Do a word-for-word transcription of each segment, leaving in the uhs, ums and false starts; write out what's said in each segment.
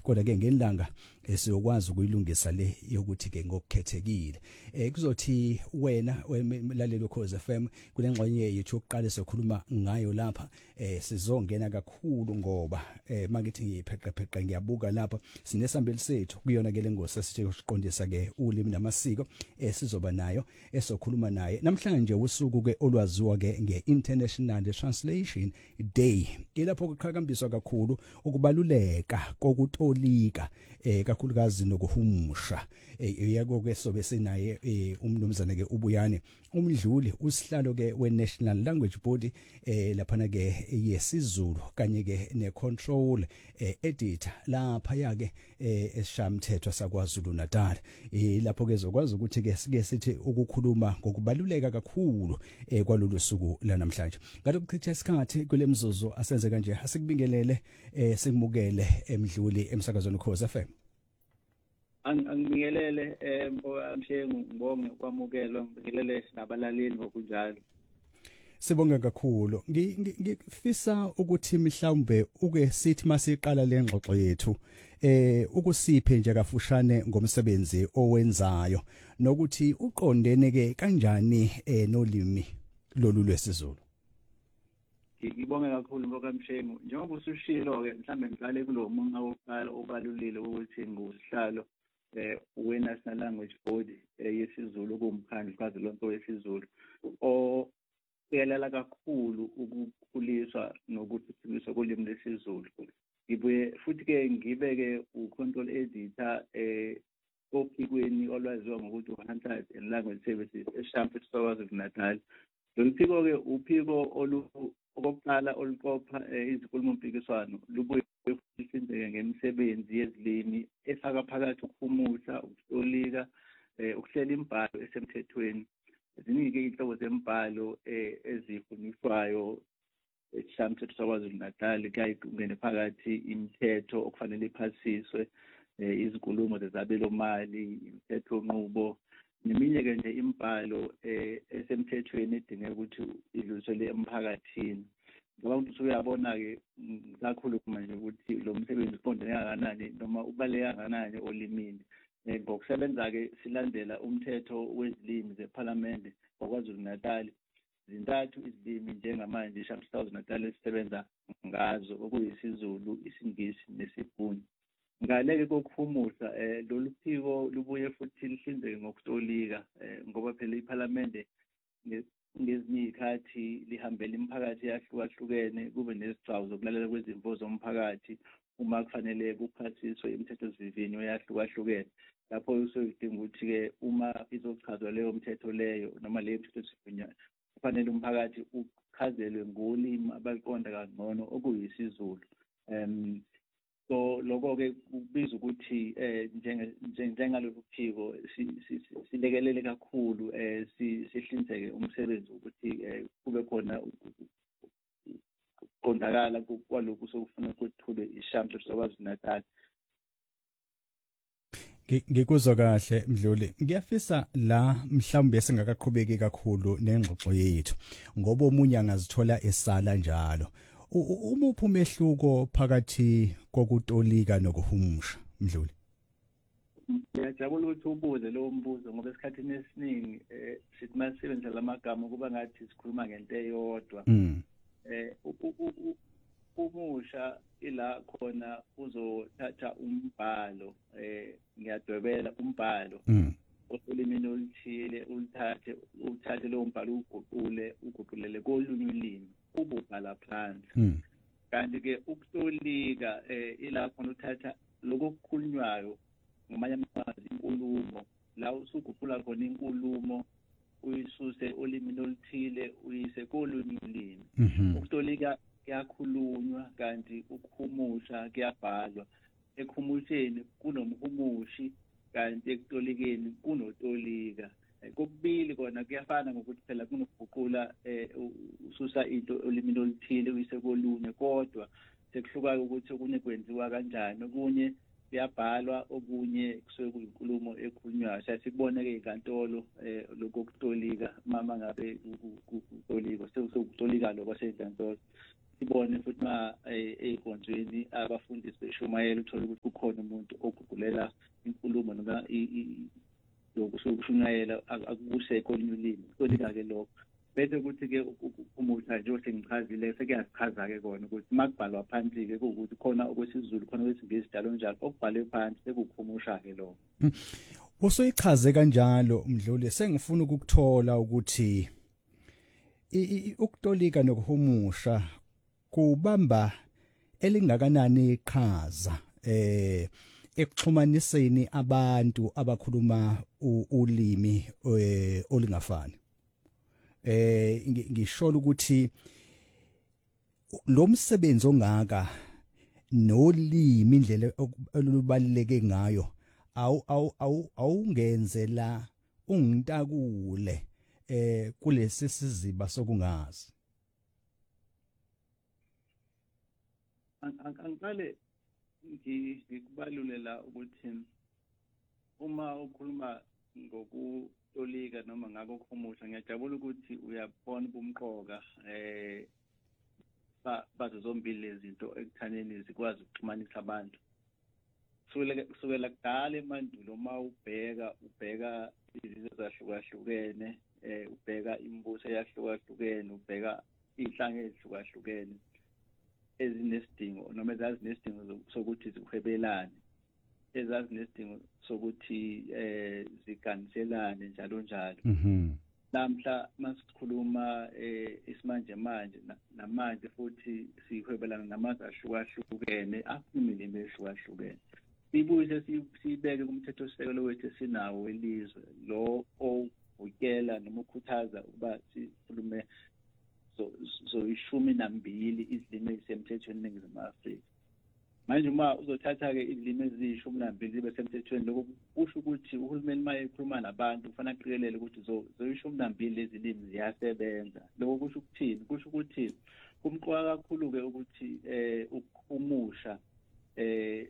kodwa ke ngelanga esiyokwazi ukuyilungisa le yokuthi ke ngokukhethekile eh kuzothi wena wemlaleli weKhozi F M kule ngxenye yethu yokuqala sokhuluma ngayo lapha eh sizongena kakhulu ngoba eh mangithi ngipheqepheqe ngiyabuka lapha sinesambeli sethu kuyona ke lengosi sesiqondisa ke ulimi namasiko esizoba nayo esokhuluma naye namhlanje nje usuku ke olwaziwa ke ngeInternational Translation Day ilapho kuqhakambiswa kakhulu ukubaluleka kokutolika eh kakhulukazi nokuhumusha eyako ke sobe senaye umnumzana ke ubuyane umdluli usihlalo ke weNational Language Board eh lapha ke yesiZulu kanye ke necontrol editor lapha yake eshamthethwa saKwaZulu Natal lapho ke zokwazi ukuthi ke sike sithi ukukhuluma ngokubaluleka kakhulu kwalolu suku lanamhlanje ngathi kuchitha isikhathi kule mzuzu asenze kanje asikubingelele sikumukele emdluli emsakazweni Khozi F M angibingelele mfowamshengu ngibonge kwamukelwa ngibingelele nabalaleli ngokunjalo sibonge kakhulu ngifisa ukuthi mhlawumbe uke sithi masiqala le ngxoxo yethu eh ukusiphe nje kafushane ngomsebenzi owenzayo nokuthi uqondene ke kanjani nolimi lolu lwesiZulu ngibonge kakhulu mfowamshengu njengoba usushilo ke mhlambe ngiqale kulo munqa wokuqala obalulile ukuthi ngusihlalo eh we-National Language Board yesiZulu kumkhandlu kazwelonke wesiZulu o uyalela kakhulu ukukhuliswa nokuthuthukiswa kolimi lwesiZulu ngibuye futhi ke ngibe ke ucontrol editor eh ophikweni olwaziwa ngokuthi uHunter and Language Services eShamthethwa saKwaZulu Natal lolu phiko ke uphiko okokuqala oluqopha izinkulumo mpikiswano lubuye futhi ngemisebenzi yezilimi efaka phakathi ukuhumusha ukutolika ukuhlela imibhalo esemthethweni ziningi inhlobo zembhalo ezifundiswayo eShamthethwa saKwaZulu Natal kuyayingene phakathi imithetho okufanele iphasiswe izinkulumo zezabelo mali imithetho nqubo neminye ke nje imibhalo esemthethweni edingeka ukuthi idluliselwe emphakathini ngoba uthi uyabona ke kakhulu manje ukuthi lo msebenzi uqondene kangakanani noma ubaleka kangakanani olimini ngokusebenza ke silandela umthetho wezilimi zeParliament ngoKwaZulu Natal zintathu izilimi njengamanje iShamthethwa Natal esisebenza ngazo okuyisiZulu isiNgisi nesibhunu ngale kokuhumusha eh lolu phiko lubuye futhi lihlinzeke ngokutolika ngoba phela iParliament ngezinye izikhathi lihambela imiphakathi yahlukahlukene kube nezigcawu zokulalela kwezimvo zomphakathi uma kufanele kuphasiswe imithetho-sivivinyo yahlukahlukene lapho usuyidinga ukuthi ke uma izochazwa leyo mthetho leyo noma leyo mthetho-sivivinyo kufanele umphakathi uchazelwe ngolimi abaliqonda kangcono okuyisiZulu um so lokho ke kubiza ukuthi eh njengalolu phiko silekelele kakhulu eh sihlinzeke umsebenzi ukuthi kube khona ukuqondakala kwalokhu sokufuna ukuthule iShamthethwa saKwaZulu Natal ngikuzwa kahle mdluli ngiyafisa la mhlawumbe singakaqhubeki kakhulu nengxoxo yethu ngoba omunye angazithola esala njalo umuphi umehluko phakathi kokutolika nokuhumusha mdluli ngiyajabula ukuthi ubuze lo mbuzo ngoba esikhathini esiningi sithi masebenzisa lamagama kuba ngathi sikhuluma ngento eyodwa eh umusha ila khona uzothatha umbhalo eh ngiyadwebela umbhalo olimini oluthile ulithathe uthathe lo mbhalo uguqule uguqulele kolunye ulimi ububhala phansi kanti ke ukutolika eh ila khona uthatha lokukhulunywayo ngamanye amazwi inkulumo la usuguqula khona inkulumo uyisuse olimini oluthile uyise kolunye ulimi ukutolika kuyakhulunywa kanti ukuhumusha kuyabhalwa ekuhumusheni kunomhumushi kanti ekutolikeni kunotolika kokubili kona kuyafana ngokuthi phela kunokuguqula ususa into olimini oluthile uyise kolunye kodwa sekuhluka ukuthi okunye kwenziwa kanjani okunye kuyabhalwa okunye kusuke kuyinkulumo ekhulunywayo sasibone ke inkantolo lokutolika mama ngabe ukutolika sekutolika lokho seyinkantolo sibone futhi ma ey'nkonzweni abafundisi beshumayela uthole ukuthi kukhona umuntu ogugulela inkulumo noma yokushumayela akusekho olunye ulimi kolika-ke lokho bese ukuthi-ke umuntu nje osengichazile sekuyazichaza-ke kona ukuthi uma kubhalwa phansi-ke kuwukuthi khona okwesiZulu khona okwesingisi njalo njalo okubhalwe phansi sekukhumusha-ke lokho. Usuyichaze kanjalo Mdluli, sengifuna ukukuthola ukuthi ukutolika nokuhumusha kubamba elingakanani iqhaza eh ekuxhumaniseni abantu abakhuluma ulimi olingafani. Eh ngisho ukuthi lo msebenzi ongaka nolimi indlela olubaluleke ngayo awu awu awungenzela ungitakule eh kulesi siziba sokungazi. Angicale ngikubalulela ukuthi uma ukhuluma ngokutolika noma ngako kuhumusha ngiyajabula ukuthi uyabona ubumqoka eh bazo zombili lezi zinto ekuthaneni zikwazi ukuxhumanisa abantu. Kusukela kudala emandulo uma ubheka ubheka izizwe ezahlukahlukene eh ubheka imibuso eyahlukahlukene ubheka inhlanga ezihlukahlukene ezinesidingo noma ezazinesidingo sokuthi zihwebelane ezazinesidingo sokuthi eh ziganiselane njalo njalo. Mhm. Namhla masikhuluma eh isimanje manje namanje futhi sihwebelana namazwe ahlukahlukene akhulumile ehlukahlukene. Sibuye sibeke kumthetho sisekelo wethu sinawo welizwe lo ovukela noma ukhuthaza ukuba sikhulume so so ishumi nambili izilimi ezisemthethweni eNingizimu Afrika. Manje uma uzothatha-ke izilimi eziyishumi nambili zibe semthethweni lokho kusho ukuthi uhulumeni uma ekhuluma nabantu kufanele aqikelele ukuthi zoyishumi nambili lezi zilimi ziyasebenza. Lokho kusho ukuthini? Kusho ukuthi kumqoka kakhulu-ke ukuthi eh ukuhumusha eh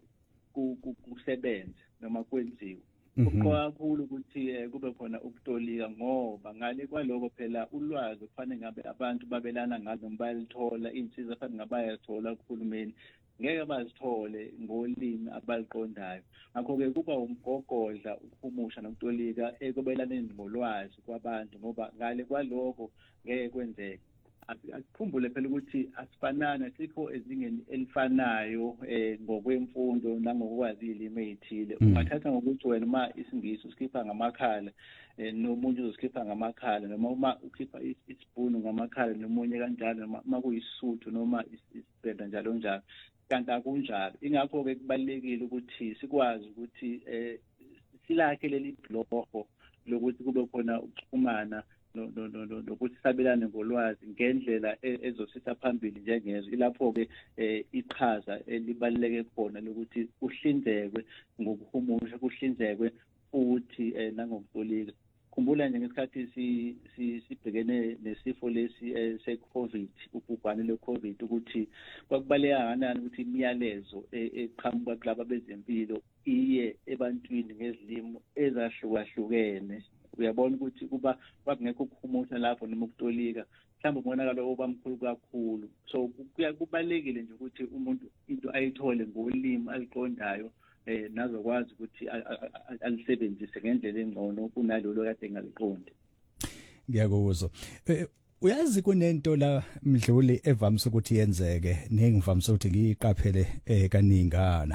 kusebenze noma kwenziwe. Kuqoka kakhulu ukuthi kube khona ukutolika ngoba ngale kwaloko phela ulwazi kufanele ngabe abantu babelana ngalo noma bayalithola insiza kufanele ngabayathola kuhulumeni ngeke bazithole ngolimi abaliqondayo. Ngakho-ke kuba umgogodla ukuhumusha nokutolika ekubelaneni ngolwazi kwabantu ngoba ngale kwaloko ngeke kwenzeke. Akukhumbule phela ukuthi asifanana sikho ezingeni elifanayo eh ngokwemfundo nangokwazi izilimi ezithile. Ungathatha ngokuthi wena uma isingisi usikhipha ngamakhala nomunye uzosikipha ngamakhala noma uma ukhipha isibhunu ngamakhala nomunye kanjalo noma uma kuyisuthu noma isibheda njalo njalo. Kanti akunjalo. Ingakho-ke kubalulekile ukuthi sikwazi ukuthi eh silakhe leli bloko lokuthi kube khona ukuxhumana no no no nokuthi sabelane ngolwazi ngendlela ezosisa phambili njengezwe. Ilapho-ke eh iqhaza elibaluleke khona lokuthi kuhlinzekwe ngokuhumusha kuhlinzekwe futhi nangokutolika. Khumbula nje ngesikhathi sibhekene nesifo lesi se-COVID ubhubhane le-COVID ukuthi kwakubaleka kanjani ukuthi imiyalezo eqhamuka kulabo bezempilo iye ebantwini ngezilimo ezahlukahlukene. Uyabona ukuthi kuba kwakungekho ukuhumusha lapho noma ukutolika mhlawumbe umonakalo obamkhulu kakhulu. So kubalekile nje ukuthi umuntu into ayithole ngolimi aliqondayo eh nazokwazi ukuthi alisebenzise ngendlela engcono kunalolo kade ngaliqonde. Ngiyakuzwa. Uyazi kunento la Mdluli evamise ukuthi yenzeke nengivamise ukuthi ngiyiqaphele eh kaningana.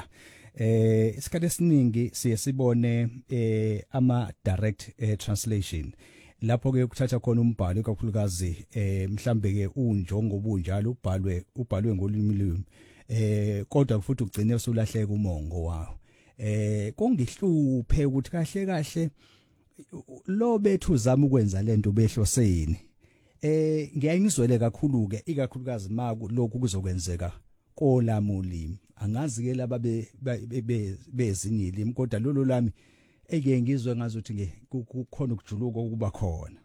Eh isikhathi esiningi siye sibone eh ama direct eh, translation lapho ke ukuthatha khona umbhalo kakhulukazi eh mhlambe ke unjongo obunjalo ubhalwe ubhalwe ngolimi limi eh kodwa futhi ugcine usulahleka umongo wawo. Eh kongihluphe ukuthi kahle kahle lo bethu uzama ukwenza lento behloseni. Eh ngiyayingizwele kakhulu ke ikakhulukazi maku lokhu kuzokwenzeka kolamulimi. Angazi ke laba bezinye ilimi kodwa lolo lami eke ngizwe ngazuthi nge kukhona ukujuluka okuba khona.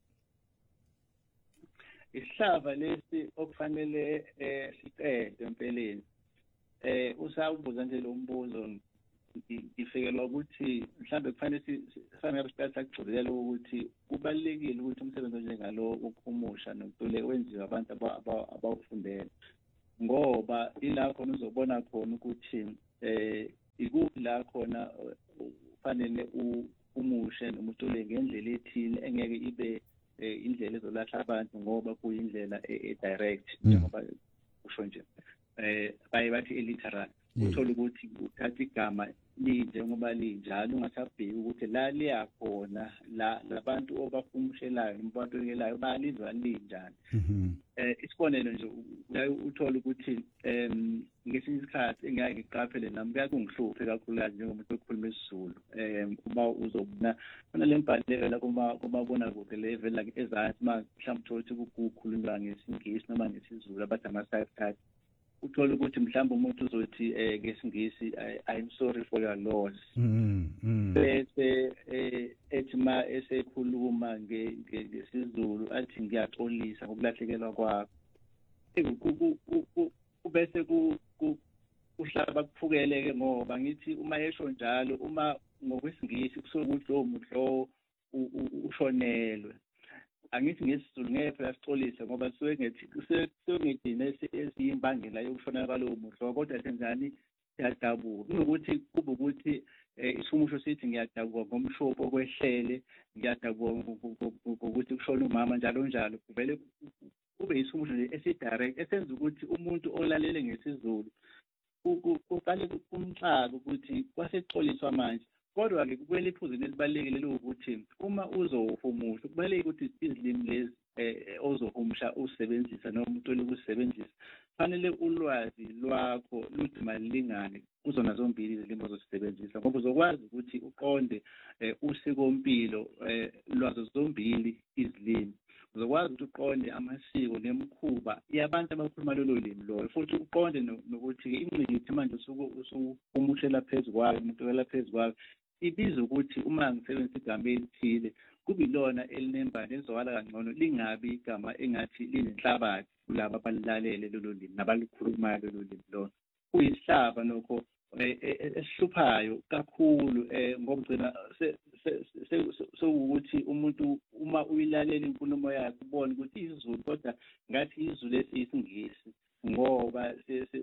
Isihlava lesi okufanele eh siqede empeleni. Eh usawubuza nje lo mbuzo ngifikelwa ukuthi mhlambe kufanele sifanele siqale sakugcizelela ukuthi kubalekile ukuthi umsebenzi njengalo ukuhumusha nokutoleka wenziwe abantu abawufundele. ngoba ila khona uzobona khona ukuthi eh ikuphi la khona ufanele umushe noma utole ngendlela ethile engeke ibe indlela ezolahla abantu ngoba kuyindlela e-direct njengoba usho nje eh baye bathi literal uthola ukuthi uthatha igama linjengoba linjalo ungasabheki ukuthi la liyakhona la labantu obafumushelayo noma abantokelayo balizwa linjani eh isibonelo nje uthola ukuthi em ngesinye isikhathi engeke ngiqaphele nami kuyakungihluphe kakhulukazi njengomuntu okhuluma isiZulu em uma uzobona khona lembhaleko la kuma kumabona kude level like ezansi uma mhlawumbe uthola ukuthi kukhulunywa ngesingisi noma ngesizulu abathi ama-subtitles uthola ukuthi mhlawumbe umuntu uzothi eh ngesingisi I'm sorry for your loss bese eh ethima esekhuluma ngesizulu athi ngiyaxolisa ngokulahlekelwa kwakho bese ku uhlaba kuphukeleke ngoba ngithi uma yesho njalo uma ngokwesingisi kusokuthi lo muntu lo ushonelwe angithi ngesizulu ngeke phela sixolise ngoba suke ngethi sengidine esiyimbangela yokushona kwalowo muntu kodwa senzani siyadabuka kunokuthi kube ukuthi isihumusho sithi ngiyadabuka ngomshopho kwehlele ngiyadabuka ukuthi kushona umama njalo njalo kuvele kube isihumusho nje esi-direct esenza ukuthi umuntu olalele ngesizulu kuqale kumxaka ukuthi kwasexoliswa manje kodwa-ke kukwele iphuzini elibalulekile lokuthi uma uzohumusha kubalulekile ukuthi izilimi lezi ozohumusha usebenzisa noma umuntu okusebenzisa fanele ulwazi lwakho luthi malilingane kuzona zombili izilimi ozosebenzisa ngoba uzokwazi ukuthi uqonde usikompilo lwazo zombili izilimi uzokwazi ukuthi uqonde amasiko nemikhuba yabantu abakhuluma lolo limi loyo futhi uqonde nokuthi ingqikithi manje usukumushela phezu kwayo umuntu wela phezu kwayo ibiza ukuthi uma ngisebenzisa igama elithile kube ilona elinembani elizokala kangcono lingabi igama engathi linenhlabathi kulabo abalilalele lolo limi nabalikhulumayo lolo limi lona kuyisihlaba nokho esihluphayo kakhulu ngoba ugcina sekuwukuthi umuntu uma uyilalela inkulumo yakhe ubone ukuthi izulu kodwa ngathi izulu esiyisingisi ngoba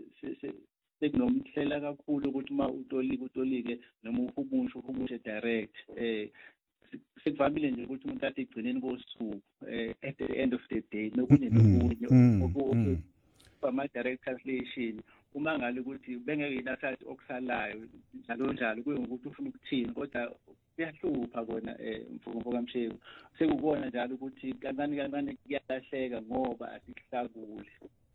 sekunomhlela kakhulu ukuthi uma utolike utolike noma uhumushe uhumushe direct eh sekuvamile nje ukuthi umuntu athi egcineni kosuku at the end of the day nokunye ama-direct translation uma ngale ukuthi bengeke yinasathi okusalayo njalo njalo kuye ngokuthi ufuna ukuthini kodwa kuyahlupha kona mfoko kamsheku sekubona njalo ukuthi kancane kancane kuyalahleka ngoba asihlakule.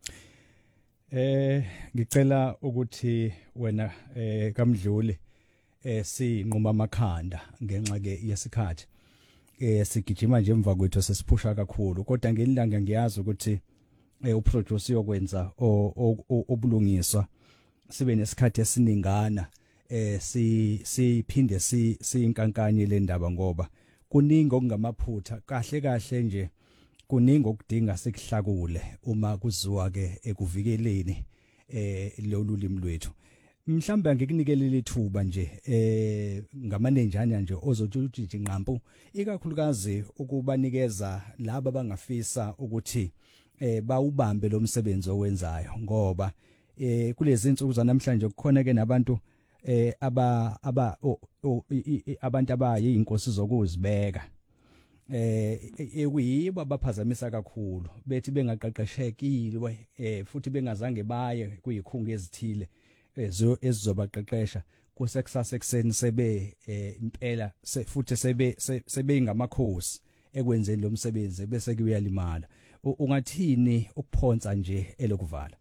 Eh ngicela ukuthi wena eh kaMdluli eh sinquma amakhanda ngenxa ke yesikhathi eh sigijima nje emva kwethu sesiphusha kakhulu kodwa ngelilanga ngiyazi ukuthi eh uproduce yokwenza obulungiswa sibe nesikhathi esiningana eh si siphinde si siyinkankanye le ndaba ngoba kuningi okungamaphutha kahle kahle nje kuningi okudinga sekuhlakule uma kuziwa ke ekuvikeleni eh lolu limi lwethu mhlawumbe ngikunikele ithuba nje eh ngamanenjana nje ozothi nqampu ikakhulukazi ukubanikeza laba bangafisa ukuthi eh bawubambe lo msebenzi owenzayo ngoba eh kulezi insuku zanamhlanje kukhona ke nabantu eh aba aba abantu abayinkosi zokuzibeka eh ekuyibo abaphazamisa kakhulu bethi bengaqeqeshekile eh futhi bengazange baye kuyikhungu ezithile ezo ezizobaqeqesha kusekusasa ekseni sebe impela futhi sebe sebe ngamakhosi ekwenzeni lo msebenzi bese kuyalimala ungathini ukuphonsa nje elokuvala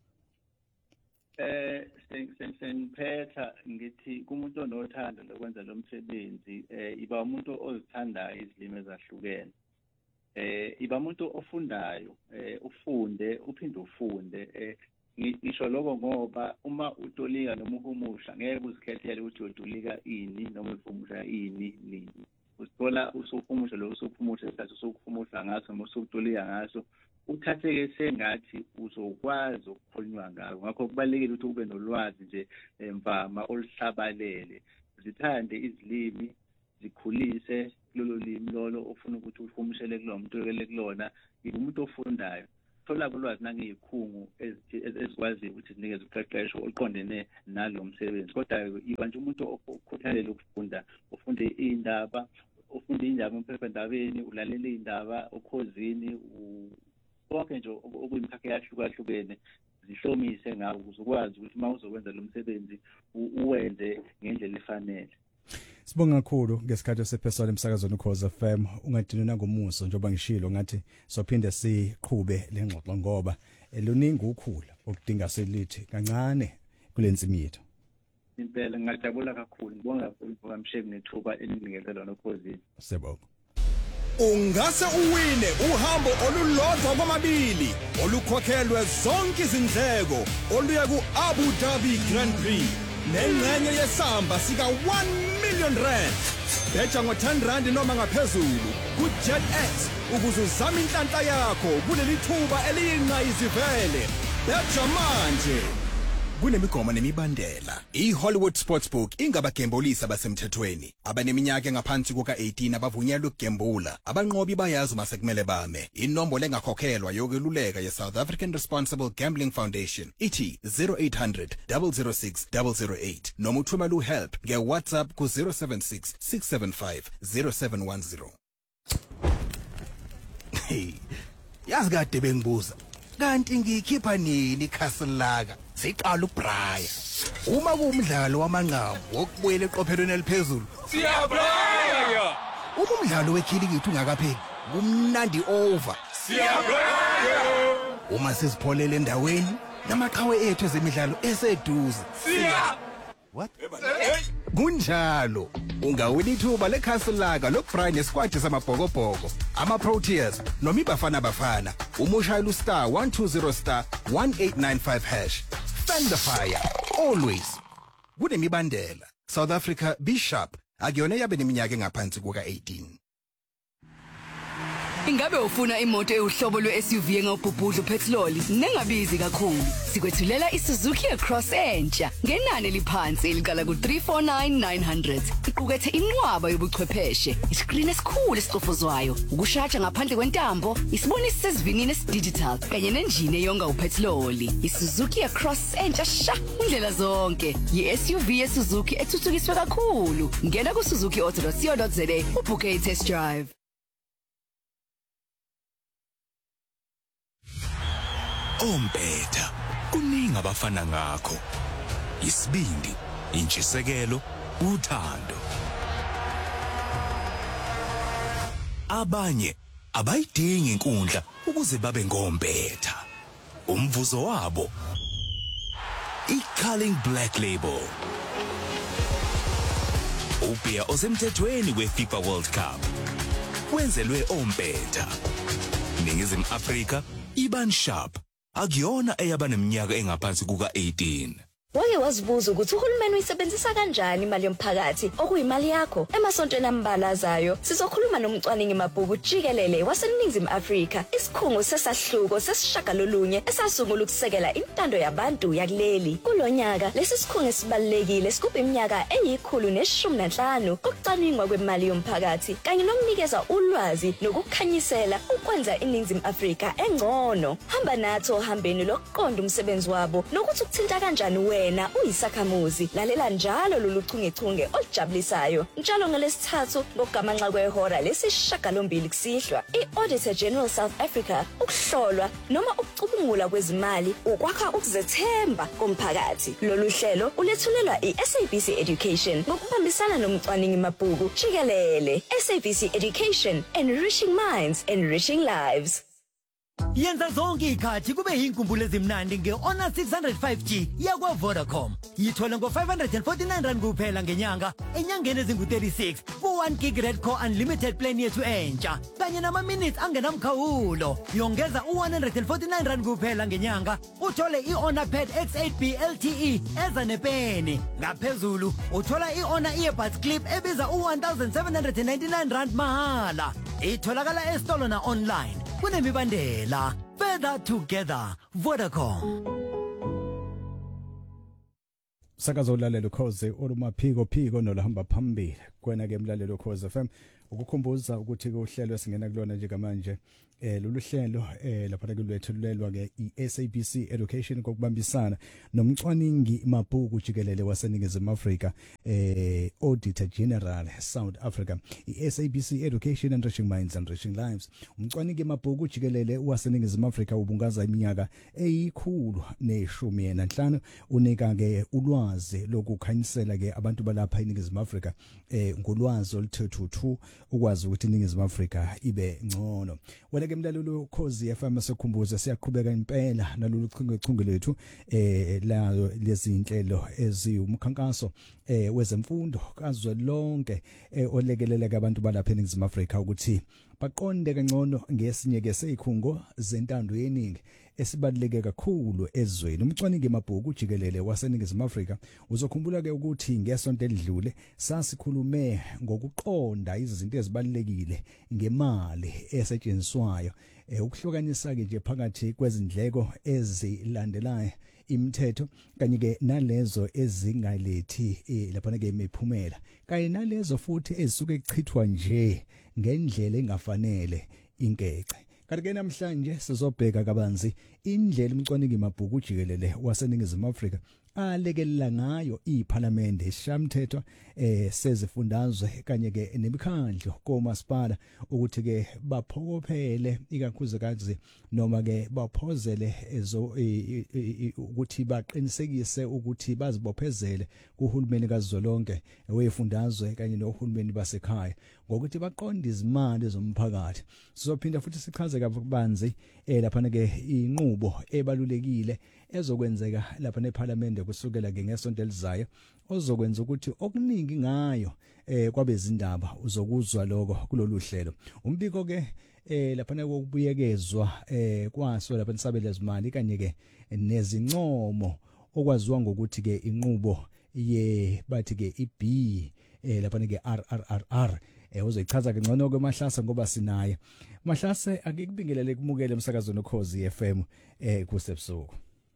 eh sengiphetha ngithi kumuntu onothando lokwenza lo msebenzi eh iba umuntu ozithandayo izilimi ezahlukene eh iba umuntu ofundayo eh ufunde uphinde ufunde eh ngisho lokho ngoba uma utolika noma uhumusha ngeke uzikhethele ukuthi utolika ini noma uhumusha ini nini usithola usuhumusha lo usuhumusha isikhathi usuhumusha ngaso noma usutolika ngaso uthatheke sengathi uzokwazi ukukhulunywa ngako ngakho kubalekile ukuthi ube nolwazi nje emvama oluhlabalele zithande izilimi zikhulise lolo limi lolo ofuna ukuthi uhumushele kulo muntu okele kulona umuntu ofundayo thola ulwazi nangezikhungo ezikwazi ukuthi zinikeze uqeqesho oluqondene nalo msebenzi. Kodwa ibantu umuntu okhuthalela ukufunda, ufunde indaba, ufunde indaba emphephandabeni, ulalela indaba okhozini, konke nje okuyimkhakha yahlukahlukene zihlomise ngawo ukuze ukwazi ukuthi uma uzokwenza lo msebenzi uwenze ngendlela efanele. Sibonga kakhulu ngesikhathi sephesana emsakazweni Ukhozi F M. Ungadinwa ngomuso njengoba ngishilo ngathi sophinde siqhube lengxoxo ngoba luningi ukhula okudinga selithi kancane kulensimi yethu. Impela ngajabula kakhulu. Ngibonga kakhulu ngokamsheki nethuba elinikezwe lona Ukhozi. Sibonga. Ungase uwine uhambo olulodwa kwamabili olukhokhelwe zonke izindleko oluya ku-Abu Dhabi Grand Prix nengxenye yesamba sika one million rand. Betha ngo ten rand noma ngaphezulu ku-JetX ukuze uzame inhlanhla yakho kuleli thuba eliyingqayizivele. Betha manje. Kunemigomo nemibandela. I-Hollywood Sportsbook ingabagembulisa basemthethweni. Abaneminyaka engaphansi kuka eighteen abavunyelwe ukugembula. Abanqobi bayazi uma sekumele bame. Inombolo engakhokhelwa yokweluleka ye-South African Responsible Gambling Foundation ithi zero eight hundred, zero zero six, zero zero eight noma uthumela uhelp nge-WhatsApp ku zero seven six, six seven five, zero seven one zero. Hey, yazi kade bengibuza. Kanti ngikhipha nini Castle siqala uBraya uma kuumdlalo wamanqamu wokubuyela eqophelweni eliphezulu siyabraya uma umdlalo wekhilikithi ungakapheli kumnandi over siyabraya uma sesipholele endaweni namaqhawe ethu ezemidlalo eseduze siya what kunjalo ungawina ithuba leCastle lokubraya nesquad samabhokobhoko ama-Proteas noma iBafana Bafana umushayela ustar one two zero star one eight nine five hash. Stand the fire always. Kunemibandela. South Africa be sharp. Akuyona yabe neminyaka engaphansi kuka eighteen. Ingabe ufuna imoto ehlobo lwe-S U V engawubhubhudla uPetroli nengabizi kakhulu? Sikwethulela iSuzuki Cross entsha ngenani eliphansi eliqala ku three four nine nine hundred. Iqukethe inqwaba yobuchwepheshe, isikrini esikhulu esicofozwayo, ukushaja ngaphandle kwentambo, isibonisi sesivinini esidigital kanye nenjini eyonga uPetroli. iSuzuki Cross entsha sha indlela zonke. Yi-S U V yeSuzuki ethuthukiswe kakhulu. Ngena ku suzuki auto dot co dot za ubhuke i-test drive. Ompetha kuningi abafana ngakho. Isibindi, intshisekelo, uthando. Abanye abayidingi inkundla ukuze babe ngompetha. Umvuzo wabo iCulling Black Label. Ubia osemthethweni weFIFA World Cup. Wenzelwe ompetha. Ningizimu Afrika Iban Sharp. Akuyona eyaba neminyaka engaphansi kuka eighteen. Wake wazibuza ukuthi uhulumeni uyisebenzisa kanjani imali yomphakathi okuyimali yakho emasontweni ambalazayo. Sizokhuluma nomcwaningi mabhuku jikelele waseNingizimu Afrika, isikhungo sesahluko sesishagalolunye esasungula ukusekela intando yabantu yakuleli. Kulonyaka lesi sikhungo sibalekile sikupha iminyaka eyikhulu neshumi nanhlanu ukucwaningwa kwemali yomphakathi kanye nokunikeza ulwazi nokukhanyisela ukwenza iNingizimu Afrika engcono. Hamba nathi ohambeni lokuqonda umsebenzi wabo nokuthi ukuthinta kanjani wena uyisakhamuzi. Lalela njalo lolu chungechunge olujabulisayo njalo ngelesithathu ngokugamanxa kwehora lesishagalombili kusihlwa. I-Auditor General South Africa ukuhlolwa noma ukucubungula kwezimali ukwakha ukuzethemba komphakathi. Lolu hlelo ulethulelwa i-S A B C Education ngokubambisana nomcwaningi mabhuku jikelele. S A B C Education, enriching minds, enriching lives. Yenza zonke ikhathi kube yinkumbulo ezimnandi nge-Honor six oh five G yakwa Vodacom. Yithola ngo five hundred forty-nine rand kuphela ngenyanga, enyangeni ezingu thirty-six ku one gig red core unlimited plan yethu entsha. Kanye nama minutes angenamkhawulo. Yongeza u one hundred forty-nine rand kuphela ngenyanga, uthole i-Honor Pad X eight B L T E eza nepeni. Ngaphezulu uthola i-Honor earbuds clip ebiza u one thousand seven hundred ninety-nine rand mahala. Itholakala esitolo na online. Kunemibandela. Further together. Vodacom. Sakazo lalela Ukhozi olumaphiko phiko nolahamba phambili. kwena ke mlalelo Khoza F M ukukhumbuza ukuthi ke uhlelo esingena kulona njengamanje eh lolu hlelo eh lapha kulwethelulelwa ke i-S A B C Education kokubambisana nomcwaningi mabhuku jikelele waseningizimu Afrika eh Auditor General South Africa. i-S A B C Education Enriching Minds and Enriching Lives, umcwaningi mabhuku jikelele waseningizimu Afrika ubungaza iminyaka eyikhulu neshumi nanhlanu, unika ke ulwazi lokukhanyisela ke abantu balapha eningizimu Afrika eh ngolwazi oluthuthu ukwazi ukuthi iningizimu Afrika ibe ngcono. Wena ke mlalelo Khozi F M sekukhumbuza siyaqhubeka impela nalolu chungechunge lethu eh la lezi inhlelo eziyumkhankaso eh wezemfundo kazwe lonke eh olekeleleka abantu balapha eningizimu Afrika ukuthi baqonde kangcono ngesinye ke seyikhungo zentando yeningi esibaluleke kakhulu ezweni. Umcwaningi mabhuku jikelele waseningizimu Afrika uzokhumbula ke ukuthi ngesonto elidlule sasikhulume ngokuqonda izinto ezibalulekile ngemali esetshenziswayo, eh ukuhlukanisa ke nje phakathi kwezindleko ezilandelayo, imithetho kanye ke nalezo ezingalethi eh, lapha ke imiphumela kanye nalezo futhi ezisuke echithwa nje ngendlela engafanele inkece. Kanti ke namhlanje sizobheka kabanzi indlela umcwaningi mabhuku jikelele waseningizimu Afrika alekelela ngayo iParliament eshamthethwa eh sezifundazwe kanye ke nemikhandlo komasipala ukuthi ke baphokophele ikakhulukazi noma ke baphozele ezo ukuthi baqinisekise ukuthi bazibophezele kuhulumeni kazwelonke wefundazwe kanye nohulumeni basekhaya ngokuthi baqonde izimali zomphakathi. Sizophinda futhi sichaze kabanzi eh lapha ke inqubo ebalulekile ezokwenzeka lapha neParliament kusukela ke ngesonto elizayo ozokwenza ukuthi okuningi ngayo eh kwabezindaba uzokuzwa lokho kulolu hlelo. Umbiko ke eh lapha kokubuyekezwa eh kwaso lapha nisabela izimali kanye ke nezincomo okwaziwa ngokuthi ke inqubo ye bathi ke iB eh lapha ke R R R R eh uzoyichaza ke ngcono ke Mahlasa ngoba sinaye. Mahlase akikubingelele kumukele umsakazweni Khozi F M eh kusebusuku.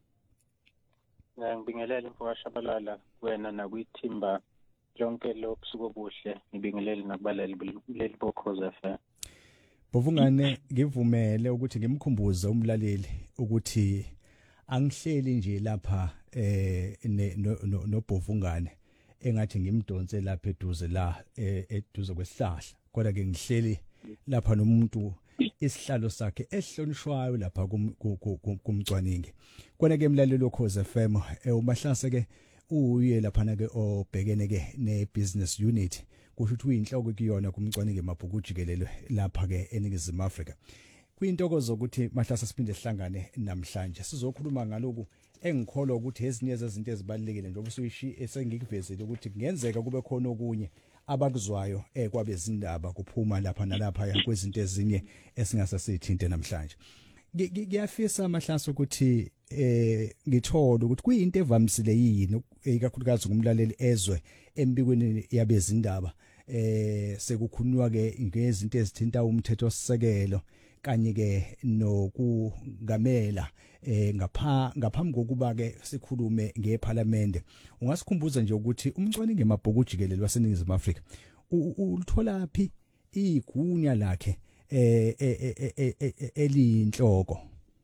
Ngibingelele mfowashabalala wena nakwithimba lonke lobusuku obuhle, ngibingelele nakubalali leli Khozi F M. Bovungane ngivumele ukuthi ngimkhumbuze umlaleli ukuthi angihleli nje lapha eh no Bovungane engathi ngimdonse lapha eduze la eduze kwesihlahla, kodwa ke ngihleli lapha nomuntu isihlalo sakhe ehlonishwayo lapha kumcwaningi. Kona ke mlalelo Khozi F M uMahlase ke uye lapha ke obhekene ke ne business unit kusho ukuthi uyinhloko kuyona kumcwaningi mabhuku jikelele lapha ke eningizimu Afrika. Kuyintokozo ukuthi Mahlase siphinde sihlangane namhlanje sizokhuluma ngaloku engikholwa ukuthi ezinye zezinto ezibalekile njengoba usuyishi esengikuvezile ukuthi kungenzeka kube khona okunye abakuzwayo eh kwabezindaba kuphuma lapha nalapha kwezinto ezinye esingasasithinte namhlanje. Ngiyafisa Mahlase ukuthi eh ngithola ukuthi kuyinto evamisile yini ikakhulukazi kumlaleli ezwe embikweni yabezindaba eh sekukhulunywa ke ngezinto ezithinta umthetho osisekelo kanye ke nokungamela eh ngapha ngaphambi kokuba ke sikhulume ngeParliament. Ungasikhumbuza nje ukuthi umcwaningi mabhuku jikelele waseningizimu Afrika ulithola phi igunya lakhe eh eliyinhloko?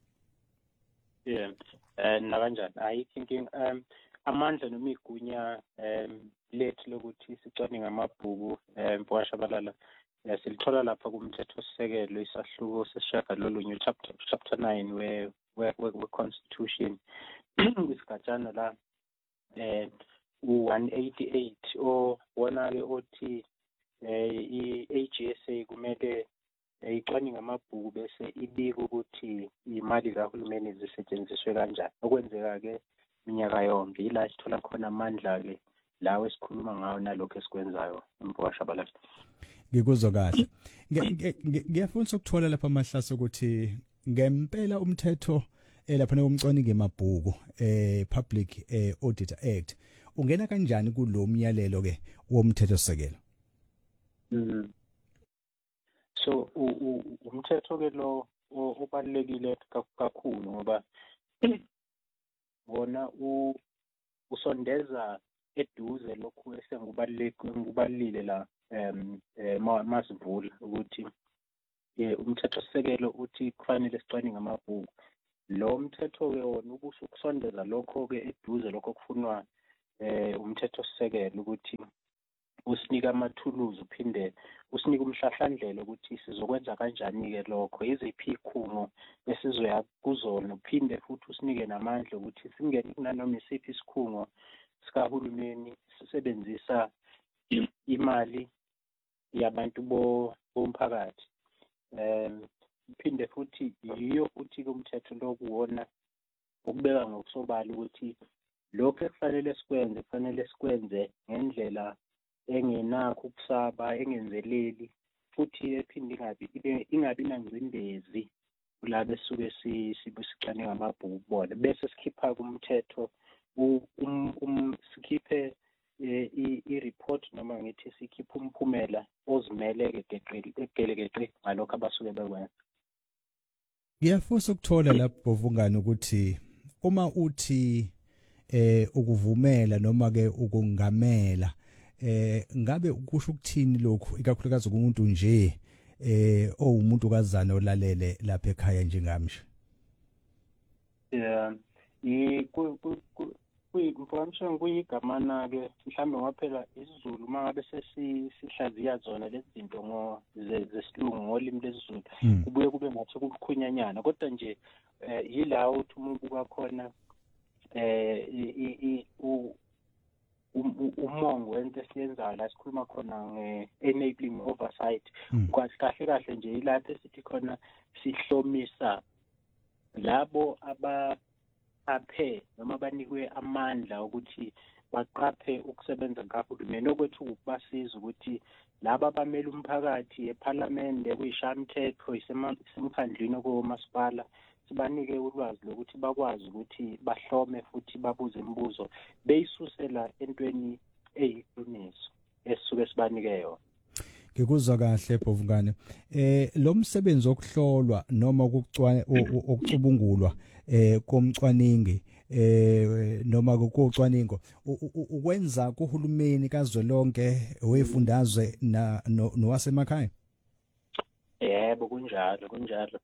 Yeah, eh na kanjani I thinking um amandla noma igunya um lethu lokuthi sicwaninga amabhuku mfowashabalala silithola lapha kumthetho osisekelo isahluko sesishaka lolunye chapter chapter nine we we we constitution isigajana la eh one eighty-eight o wona ke othi eh i-A G S A kumele icwaninga amabhuku bese ibika ukuthi imali kahulumeni zisetshenziswe kanjani. Okwenzeka ke minyaka yonke ila sithola khona amandla ke lawo esikhuluma ngayo nalokho esikwenzayo mfowashabalala. Ngikuzwa kahle. Ngiyafuna ukuthola lapha Mahlase ukuthi ngempela umthetho lapha nomcwaningi mabhuku eh Public eh, Auditor Act ungena kanjani kulo myalelo ke womthetho sekelo? Mhm. So umthetho ke lo obalekile kakhulu ngoba wona usondeza eduze lokhu esengubale kubaluleke kubalile la em masivula ukuthi eh umthetho sisekelo uthi kufanele sicwaninge amabhuku. Lo mthetho ke wona ukusho ukusondeza lokho ke eduze lokho kufunwa eh umthetho sisekelo ukuthi usinika amathuluzi uphinde usinika umhlahlandlela ukuthi sizokwenza kanjani ke lokho, iziphi ikhungo esizoya kuzona, uphinde futhi usinike namandla ukuthi singene kunanoma isiphi isikhungo sikahulumeni sisebenzisa imali yabantu bomphakathi. Um uphinde futhi yiyo futhi kumthetho lokuwona ukubeka ngokusobala ukuthi lokho ekufanele sikwenze kufanele sikwenze ngendlela engenakho ukusaba, engenzeleli futhi ephinde ingabi ingabi nangcindezi la besuke sibusicane ngamabhuku bona, bese sikhipha kumthetho um sikhiphe i-report noma ngithi sikhipha umphumela ozimele egelekeqe ngalokho abasuke bekwenza. Ngiyafisa ukuthola lapho Vungani ukuthi uma uthi eh ukuvumela noma ke ukungamela eh ngabe ukusho ukuthini lokho ikakhulukazi kumuntu nje eh owumuntu kazana olalele lapha ekhaya njengamsha? Yeah, i kuyimfowamsho kuyigamana ke mhlambe ngaphela isiZulu mangabe sesihlaziya zona lezi zinto ngo zesilungu ngolimi lesiZulu kubuye kube ngathi kubukhunyanyana, kodwa nje yilawo uthi umuntu kwakhona eh umongo wento esiyenzayo la sikhuluma khona nge-enabling oversight. Kahle kahle kahle nje ilapho esithi khona sihlomisa labo abaphe noma banikwe amandla ukuthi baqaphe ukusebenza kahulumeni, okwethu ukubasiza ukuthi laba abamele umphakathi eParliament kuyishamthetho isemkhandlwini komasipala sibanike ulwazi lokuthi bakwazi ukuthi bahlome futhi babuze imibuzo beyisusela entweni eyiqiniso esisuke sibanike yona. Ngikuzwa kahle Bhovungane. Eh lo msebenzi okuhlolwa noma ukucubungulwa eh komcwaningi eh noma kucwaningo ukwenza kuhulumeni kazwelonke wefundazwe na nowasemakhaya? Yebo kunjalo kunjalo.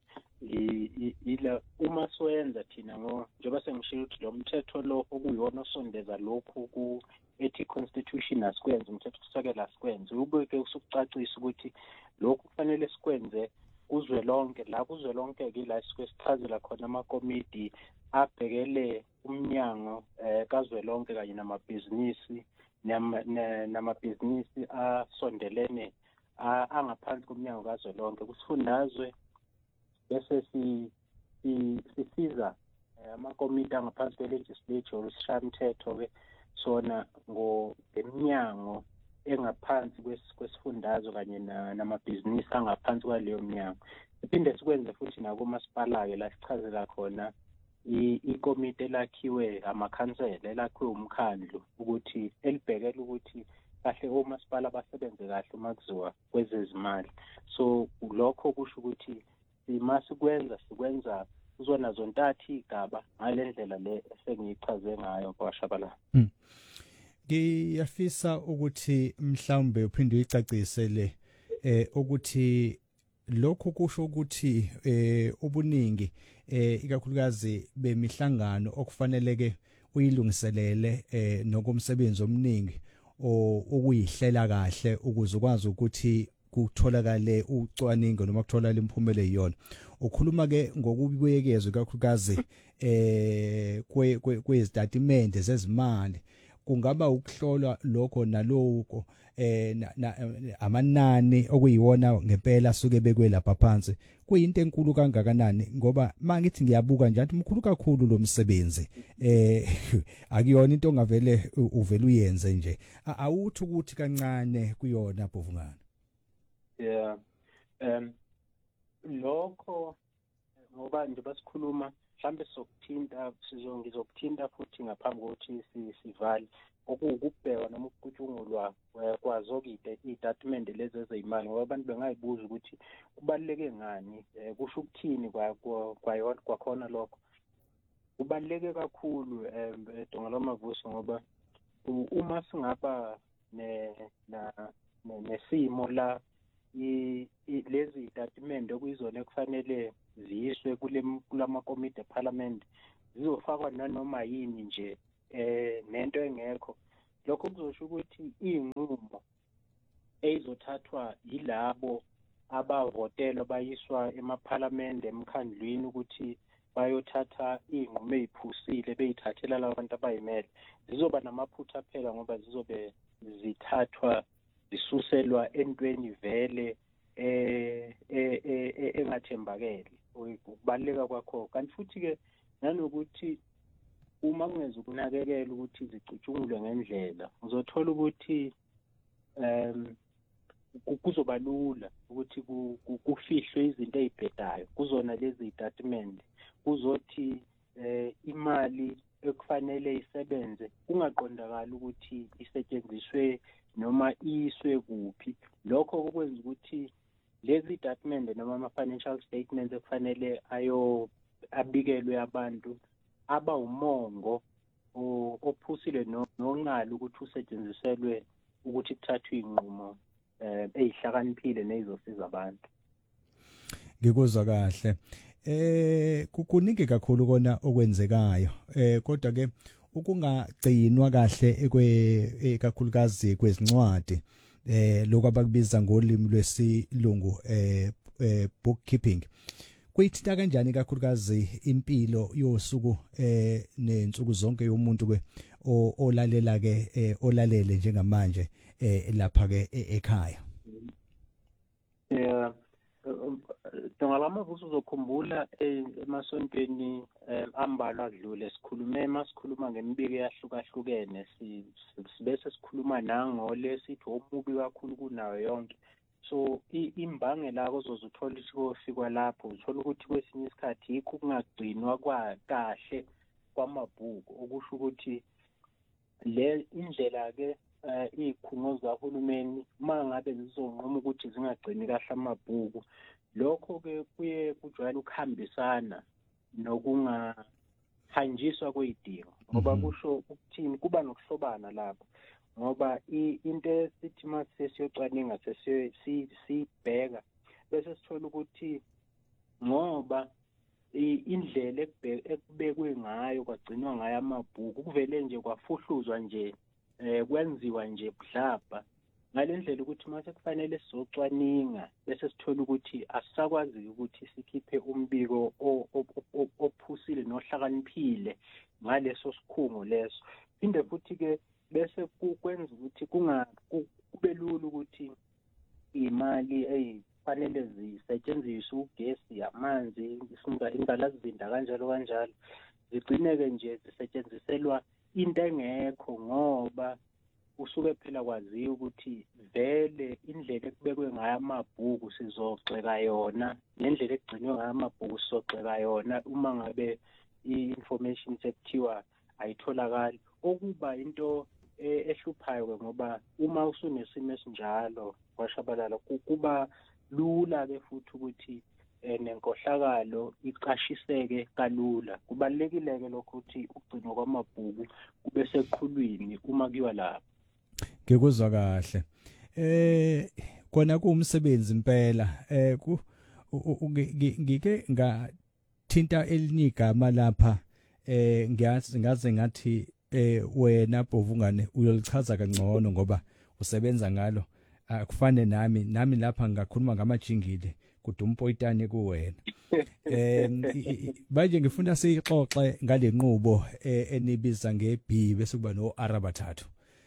Ila uma soyenza thina ngo njengoba sengishilo ukuthi lo mthetho lo okuyiwona osondeza lokhu ku ethi constitution asikwenze umthetho kusakela asikwenze ubeke usukucacisa ukuthi lokhu kufanele sikwenze kuzwelonke la kuzwelonke ke la isike sichazela khona amakomiti abhekele umnyango eh kazwelonke kanye namabhizinisi namabhizinisi asondelene angaphansi komnyango kazwelonke kusifundazwe bese si sisiza amakomiti angaphansi kwe-legislature osishamthetho ke sona ngominyango engaphansi kwesifundazwe kanye namabhizinisi angaphansi kwaleyo minyango. Siphinde sikwenze futhi nakomasipala ke la sichazela khona ikomiti elakhiwe amakhansela elakhiwe umkhandlu ukuthi elibhekela ukuthi kahle omasipala basebenze kahle uma kuziwa kwezezimali. So lokho kusho ukuthi simasikwenza sikwenza uzona zontathu igaba ngale ndlela le esengiyichaze ngayo kwashabalala. Ngiyafisa ukuthi mhlawumbe uphinde uyicacise le eh ukuthi lokho kusho ukuthi eh ubuningi eh ikakhulukazi bemihlangano okufaneleke uyilungiselele eh nokumsebenzi omningi okuyihlela kahle ukuze ukwazi ukuthi kutholakale ucwaningo noma kutholakale imphumela eyona. Ukhuluma ke ngokubuyekezwe kakhulukazi eh kwezitatimende zezimali kungaba ukuhlolwa lokho naloko eh amanani okuyiwona ngempela suke bekwe lapha phansi kuyinto enkulu kangakanani ngoba mangithi ngiyabuka nje athi mkhulu kakhulu lo msebenzi eh akuyona into ongavele uvela uyenze nje awuthi ukuthi kancane kuyona Bhovungane. Yeah, um lokho ngoba nje basikhuluma mhlambe sokuthinta sizongizokuthinta futhi ngaphambi kokuthi sivale okukubheka noma ukucutshungulwa kwazo izitatimende lezi ezeyimali ngoba abantu bengayibuza ukuthi kubaluleke ngani kusho ukuthini kwayona kwakhona lokho kubaluleke kakhulu eDonga lamavuso ngoba uma singaba ne na nesimo la lezi statement okuyizona ekufanele ziyiswe kule kulama committee eParliament zizofakwa nanoma yini nje eh nento engekho lokho kuzosho ukuthi inqumo ezothathwa yilabo abavotelwa bayiswa emaParliament emkhandlwini ukuthi bayothatha inqumo eziphusile beyithathela labantu abayimele zizoba namaphutha phela ngoba zizobe zithathwa zisuselwa entweni vele eh engathembakele ukubaleka kwakho kanti futhi ke nanokuthi uma kungeza ukunakekela ukuthi zicutshungulwe ngendlela uzothola ukuthi em kuzoba lula ukuthi kufihlwe izinto ezibhedayo kuzona lezi statement kuzothi eh imali ekufanele isebenze kungaqondakala ukuthi isetshenziswe noma iswe kuphi lokho okwenza ukuthi lezi statement noma ama financial statements ekufanele ayo abikelwe abantu aba umongo ophusile nonqala ukuthi usetshenziselwe ukuthi kuthathwe inqumo eh ezihlakaniphile nezosiza abantu. Ngikuzwa kahle. Eh kukuningi kakhulu kona okwenzekayo. Eh kodwa ke ukungagcinwa kahle ekwe kakhulukazi kwezincwadi eh lokho abakubiza ngolimi lwesilungu eh bookkeeping kuyithinta kanjani kakhulukazi impilo yosuku eh nensuku zonke yomuntu ke olalela ke olalele njengamanje eh lapha ke ekhaya. Yeah, Dongalama vusu uzokhumbula emasontweni ambalwa adlule sikhulume masikhuluma ngembiko yahlukahlukene sibese sikhuluma nangole sithi omubi kakhulu kunayo yonke. So imbangela kozozuthola ukuthi kofikwa lapho uthola ukuthi kwesinye isikhathi yikho kungagcinwa kwa kahle kwamabhuku okusho ukuthi le indlela ke izikhungo zikahulumeni mangabe zizonqoma ukuthi zingagcini kahle amabhuku lokho ke kuye kujwayele ukuhambisana nokungahanjiswa kwezidingo ngoba kusho ukuthini kuba nokuhlobana lapho ngoba into esithi mase siyocwaninga sesibheka bese sithola ukuthi ngoba indlela ekubekwe ngayo kwagcinwa ngayo amabhuku kuvele nje kwafuhluzwa nje eh kwenziwa nje budlabha ngalendlela ukuthi mase kufanele sizocwaninga bese sithola ukuthi asisakwazi ukuthi sikhiphe umbiko ophusile nohlakaniphile ngaleso sikhungo leso inde futhi ke bese kukwenza ukuthi kunga kube lula ukuthi imali ezifanele zisetshenziswe ugesi amanzi ingalazizinda kanjalo kanjalo zigcineke nje zisetshenziselwa into engekho ngoba usuke phela kwaziyo ukuthi vele indlela ekubekwe ngayo amabhuku sizoxeka yona nendlela ekugcinwe ngayo amabhuku sizoxeka yona uma ngabe i-information sekuthiwa ayitholakali okuba into ehluphayo ngoba uma usunesimo esinjalo washabalala kuba lula ke futhi ukuthi nenkohlakalo iqashiseke kalula kubalekile ke lokho ukuthi ugcino kwamabhuku kube seqhulwini uma kuyiwa lapho. Ngikuzwa kahle eh kona kuumsebenzi impela eh ku ngike ngathinta elinigama lapha eh ngiyazi ngaze ngathi eh wena Bhovungane uyolichaza kangcono ngoba usebenza ngalo akufane nami nami lapha ngakhuluma ngamajingile kudumpoyitane kuwena eh manje ngifuna siyixoxe ngale nqubo enibiza ngeB bese kuba no R abathathu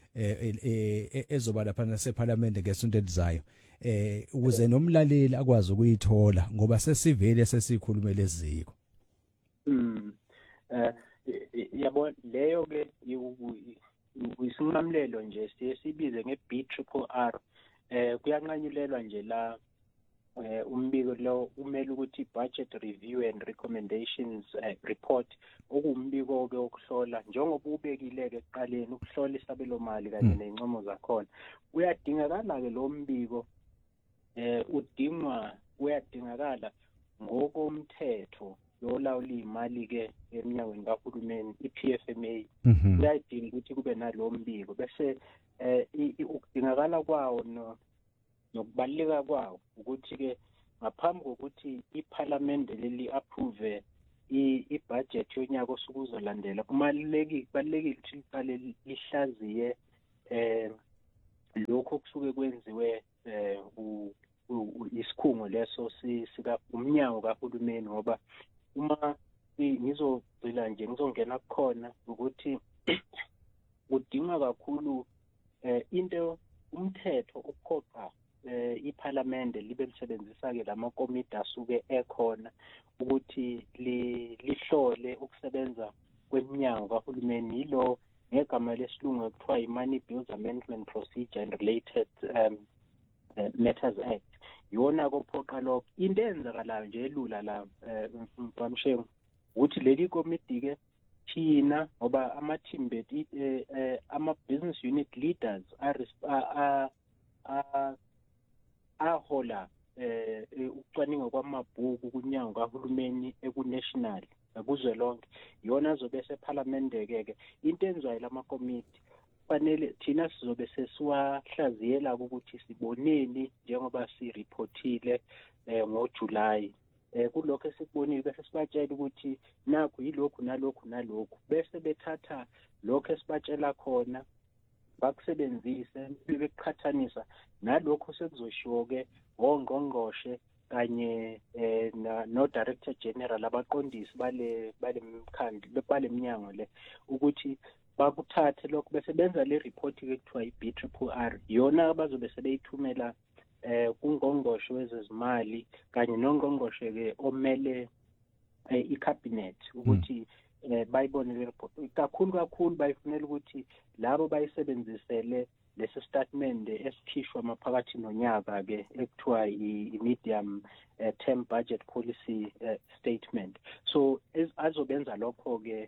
eh ezoba lapha naseParliament ngesonto elizayo eh ukuze nomlaleli akwazi ukuyithola ngoba sesivele sesikhulumele eziko. Mm eh yabo leyo ke isinqamlelo nje sibize ngeB triple R eh kuyanqanyulelwa nje la eh umbiko lo umele ukuthi budget review and recommendations uh, report okumbiko ke okuhlola njengoba ubekile ke ekuqaleni ukuhlola isabelo mali kanye nencomo zakhona uyadingakala ke lo mbiko eh udingwa uyadingakala ngokomthetho yolawula imali ke eminyakweni kahulumeni i-P F M A kuyadinga ukuthi kube nalo mbiko bese eh ukudingakala kwawo no nokubaleka kwawo ukuthi ke ngaphambi kokuthi iParliament leli approve i-budget yonyaka osukuzolandela kumaleki balekile ukuthi liqale lihlaziye eh lokho kusuke kwenziwe eh isikhungo leso sika umnyango kahulumeni ngoba uma ngizogcila nje ngizongena kukhona ukuthi udinga kakhulu eh into umthetho uphoqa eh iParliament libe lisebenzisa ke lamakomiti asuke ekhona ukuthi lihlole ukusebenza kweminyango kahulumeni yilo ngegama lesilungu ekuthiwa i-Money Bills Amendment Procedure and Related um, uh, Matters Act yona kophoqa lokho into enzakalayo nje elula la mfamshengu ukuthi leli komiti ke thina ngoba ama team bet ama business unit leaders are are ahola eh ucwaningo kwamabhuku kunyango kahulumeni ekunational kuzwelonke yona azobe seParliament ke into enziwayo lama committee fanele thina sizobe sesiwahlaziyela ukuthi siboneni njengoba si reportile eh ngoJuly eh kulokho esikubonile bese sibatshela ukuthi nakho yilokho nalokho nalokho bese bethatha lokho esibatshela khona bakusebenzise beqhathanisa nalokho sekuzoshiwo ke ngongqongqoshe kanye eh no director general abaqondisi bale bale mkhandlu bale minyango le ukuthi bakuthathe lokho besebenza le report ke kuthiwa i-B R R R yona abazobe sebeyithumela eh kungqongqoshe wezezimali kanye nongqongqoshe ke omele i-cabinet ukuthi eh bayibone le report kakhulu kakhulu bayifunela ukuthi labo bayisebenzisele lesi statement esikhishwa maphakathi nonyaka ke ekuthiwa i-medium term budget policy uh, statement so azobenza lokho ke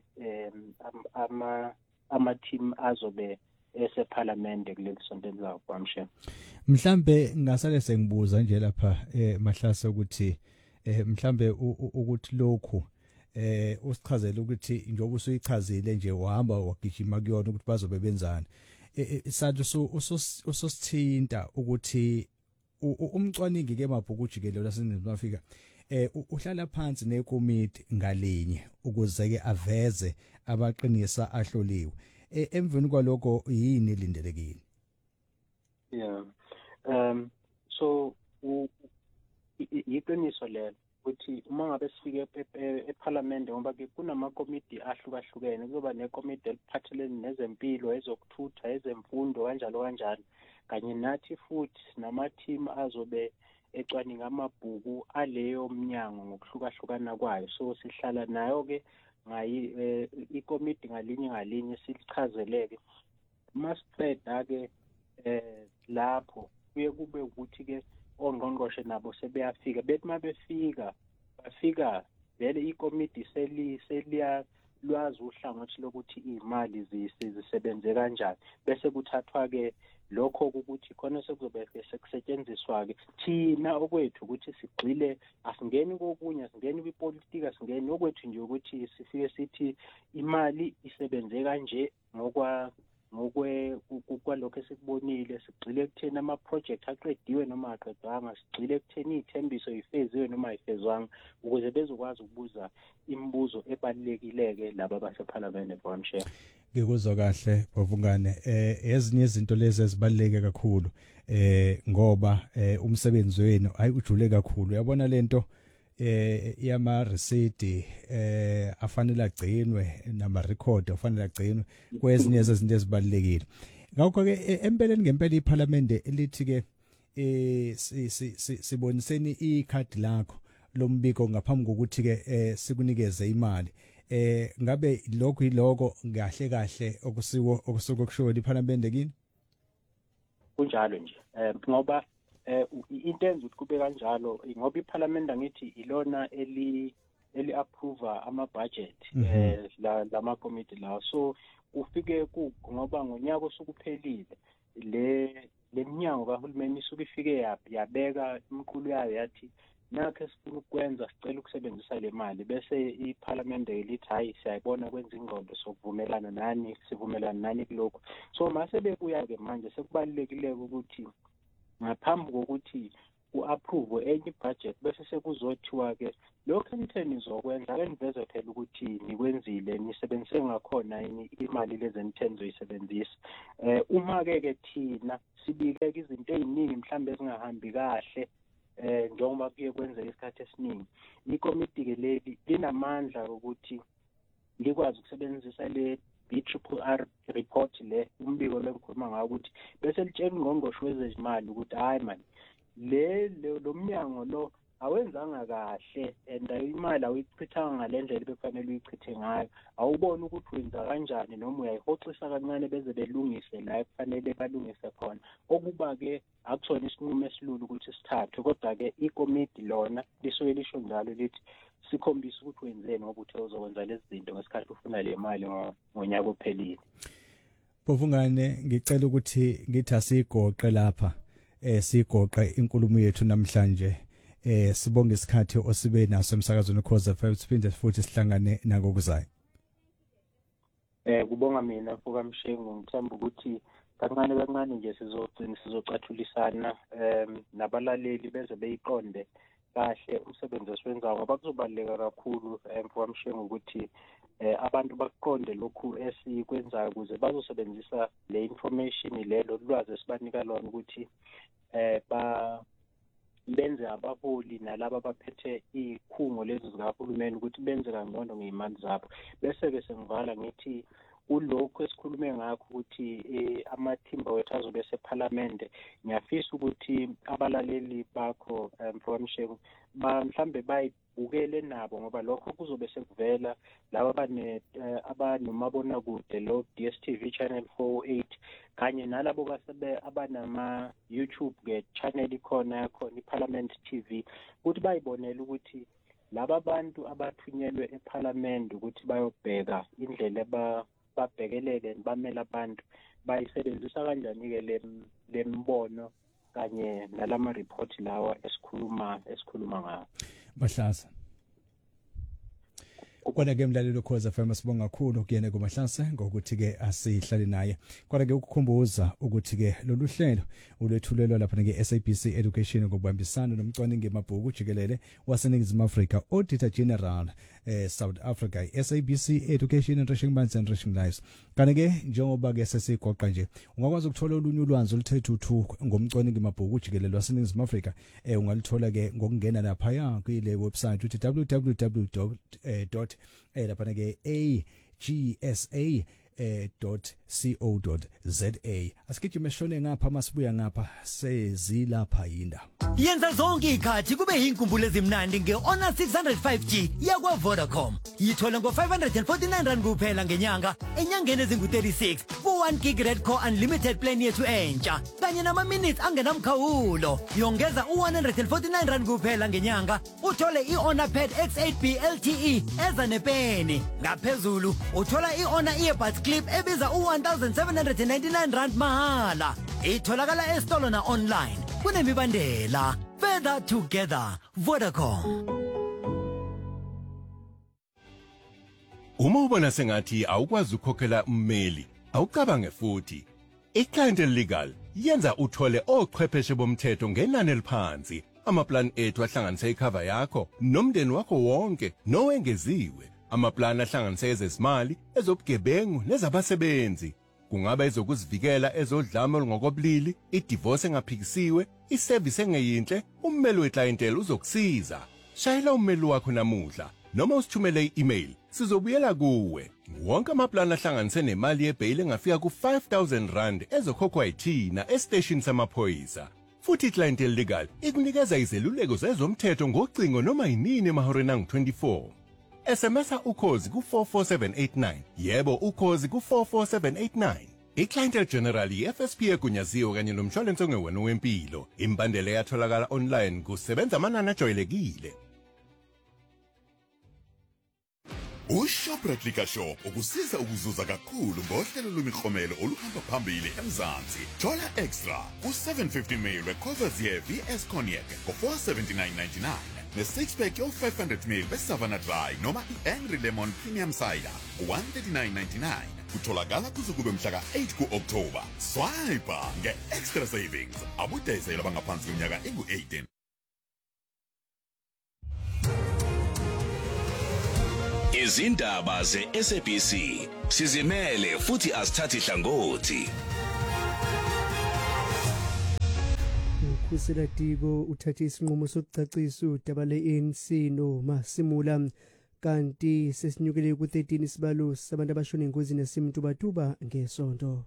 ama ama team azobe eseParliament kuleli sonto elizayo kwamshe mhlambe ngasale sengibuza nje lapha eh Mahlase ukuthi eh mhlambe ukuthi lokho eh usichazela ukuthi njengoba usuyichazile nje wahamba wagijima kuyona ukuthi bazobe benzani isathu usosithinta ukuthi umcwaningi ke emabhuku jikelelo laseNingizimu Afrika eh uhlala phansi nekomiti ngalinye ukuze ke aveze abaqinisa ahloliwe emveni kwaloko yini lindelekile yeah um so iqiniso lelo ukuthi uma ngabe sifike eParliament ngoba ke kunamakomiti ahlukahlukene kuzoba nekomiti eliphathelene nezempilo ezokuthutha ezemfundo kanjalo kanjalo kanye nathi futhi nama team azobe ecwaninga amabhuku aleyo mnyango ngokuhlukahlukana kwayo so sihlala nayo ke ngayi ikomiti ngalinye ngalinye silichazeleke masiqeda ke eh lapho kuye kube ukuthi ke ongqongqoshe nabo sebeyafika bethi mabefika bafika vele ikomiti seli seliya lwazi uhlangothi lokuthi imali zisebenze kanjani bese kuthathwa ke lokho ukuthi khona sekuzobe sekusetshenziswa ke thina okwethu ukuthi sigxile asingeni kokunye asingeni kwipolitiki asingeni okwethu nje ukuthi sifike sithi imali isebenze kanje ngokwa ngokwe kwalokho esikubonile sigxile ekutheni ama project aqediwe noma aqedwanga sigxile ekutheni ithembiso ifeziwe noma ayifezwanga ukuze bezokwazi ukubuza imibuzo ebalekileke laba baseParliament bomshare ngikuzwa kahle bavungane eh ezinye izinto lezi ezibaleke kakhulu eh ngoba umsebenzi wenu ayujule kakhulu yabona lento eh yama receipt eh afanele agcinwe nama record afanele agcinwe kwezinye izinto ezibalekile ngakho ke empeleni ngempela iParliament elithi ke eh siboniseni ikhadi lakho lombiko ngaphambi kokuthi ke sikunikeze imali eh ngabe lokho yiloko kahle kahle okusiwo okusuke kushoyo iParliament kini kunjalo nje eh ngoba eh into enza ukuthi kube kanjalo ngoba iParliament angithi ilona eli eli approve ama budget eh la lama committee la so ufike ku ngoba ngonyaka osukuphelile le leminyango kahulumeni isuke ifike yabeka imqulu yayo yathi nakho esifuna ukwenza sicela ukusebenzisa le mali bese iParliamente lithi hayi siyayibona kwenza ingqondo sokuvumelana nani sivumelana nani kuloko. So mase bebuya ke manje sekubalekile ukuthi ngaphambi kokuthi u-approve enye budget bese sekuzothiwa ke lokho enitheni nizokwenza ake niveze phela ukuthi nikwenzile nisebenzise ngakhona imali lezi enitheni zoyisebenzisa. Eh uma ke ke thina sibike izinto eziningi mhlambe ezingahambi kahle eh njengoba kuye kwenzeka isikhathi esiningi ikomiti ke leli linamandla ukuthi likwazi ukusebenzisa le B triple R report le umbiko lengikhuluma ngawo ukuthi bese litshela ungqongqoshe wezezimali ukuthi hayi man le lo mnyango lo awenzanga kahle and imali awichithanga ngalendlela befanele uyichithe ngayo awubona ukuthi wenza kanjani noma uyayihoxisa kancane beze belungise la kufanele balungise khona okuba ke akusona isinqumo esilulu ukuthi sithathwe kodwa ke ikomiti lona lisuke lisho njalo lithi sikhombisa ukuthi wenzeni ngoba uthe uzokwenza lezi zinto ngesikhathi ufuna le mali ngonyaka ophelile. Bovungane ngicela ukuthi ngithi asigoqe lapha eh sigoqe inkulumo yethu namhlanje eh sibonge isikhathi osibe naso emsakazweni Khoza F M siphinde futhi sihlangane nakokuzayo. Eh kubonga mina mfoka Mshengu ngithemba ukuthi kancane kancane nje sizogcina sizocathulisana em nabalaleli beze beyiqonde kahle umsebenzi esiwenzayo ngoba kuzobaleka kakhulu mfoka Mshengu ukuthi eh abantu baqonde lokhu esikwenzayo ukuze bazosebenzisa le information lelo lwazi esibanika lona ukuthi eh ba benze abaholi nalabo abaphethe ikhungo lezi zikahulumeni ukuthi benze kangcono ngeimali zabo bese ke sengivala ngithi kulokho esikhulume ngakho ukuthi amathimba wethu azobe seParliament ngiyafisa ukuthi abalaleli bakho mfoka Mshengu ba mhlambe bayibukele nabo ngoba lokho kuzobe sekuvela laba abane abanomabona kude lo D S T V channel four oh eight kanye nalabo basebe abanama YouTube ke channel ikhona yakho iParliament T V ukuthi bayibonele ukuthi laba bantu abathunyelwe eParliament ukuthi bayobheka indlela ba babhekelele bamela abantu bayisebenzisa kanjani ke le lembono kanye nalama report lawa esikhuluma esikhuluma ngawo. Mahlasa Kodwa ke mlalelo Khoza F M sibonga kakhulu kuyena kuMahlase ngokuthi ke asihlale naye. Kodwa ke ukukhumbuza ukuthi ke lolu hlelo ulwethulelwa lapha ke S A B C Education ngokubambisana nomcwaningi emabhuku jikelele waseNingizimu Afrika Auditor General eh South Africa S A B C Education Enriching Minds and Enriching Lives. Kanti ke njengoba ke sesigoqa nje ungakwazi ukuthola olunye ulwazi oluthethe uthu ngomcwaningi emabhuku jikelele waseNingizimu Afrika eh ungalithola ke ngokungena lapha ya kule website uthi w w w dot eh lapha ke a g s a dot co dot za asikijime shone ngapha masibuya ngapha sezilapha yinda yenza zonke ikhathi kube inkumbulo ezimnandi ngeHonor six oh five G yakwa Vodacom yithola ngo five hundred forty-nine rand kuphela ngenyanga enyangeni ezingu thirty-six ku one gig red core unlimited plan yethu entsha kanye nama minutes angenamkhawulo yongeza u one hundred forty-nine rand kuphela ngenyanga uthole iHonor Pad X eight B L T E eza nepeni ngaphezulu uthola iHonor earbuds clip ebiza u one thousand seven hundred ninety-nine rand mahala itholakala esitolo na online kunemibandela further together Vodacom. Uma ubona sengathi awukwazi ukukhokhela ummeli awucabange futhi iClientele Legal yenza uthole ochwepheshe bomthetho ngenani eliphansi amaplan ethu ahlanganisa icover yakho nomndeni wakho wonke nowengeziwe amaplan ahlanganisa ezezimali ezobugebengu nezabasebenzi kungaba ezokuzivikela ezodlame ngokobulili idivorce engaphikisiwe iservice engeyinhle ummeli weClientele uzokusiza shayela ummeli wakho namuhla noma usithumele i-email sizobuyela kuwe wonke amaplan ahlanganise nemali yebail engafika ku five thousand rand ezokhokhwa yithina estation samaphoyisa futhi iClientele Legal ikunikeza izeluleko zezomthetho ngocingo noma yinini emahoreni angu twenty-four S M S ukhozi ku four four seven eight nine yebo ukhozi ku four four seven eight nine iClientele General F S P egunyaziwe kanye nomshwalense ongewona wempilo imbandela yatholakala online kusebenza amanani ajwayelekile. uShoprite Liquor Shop ukusiza ukuzuza kakhulu ngohlelo lwemiklomelo oluhamba phambili eMzansi. Thola extra ku seven fifty mil recovers ye V S Cognac for four seventy-nine ninety-nine ne-six pack yo-five hundred milliliters be-Savannah Dry noma i-Angry Lemon Premium Cider one thirty-nine ninety-nine kutholakala kuze kube mhla eight ku-October. Swiper nge-extra savings abudayisela abangaphansi kweminyaka engu-eighteen. Izindaba ze-S A B C sizimele futhi asithathi hlangothi. Ukhuseladiko uthathe isinqumo sokucacisa udaba le-A N C noMasimula kanti sesinyukele ku-thirteen isibalo sabantu abashona engozini yasemtubatuba ngesonto.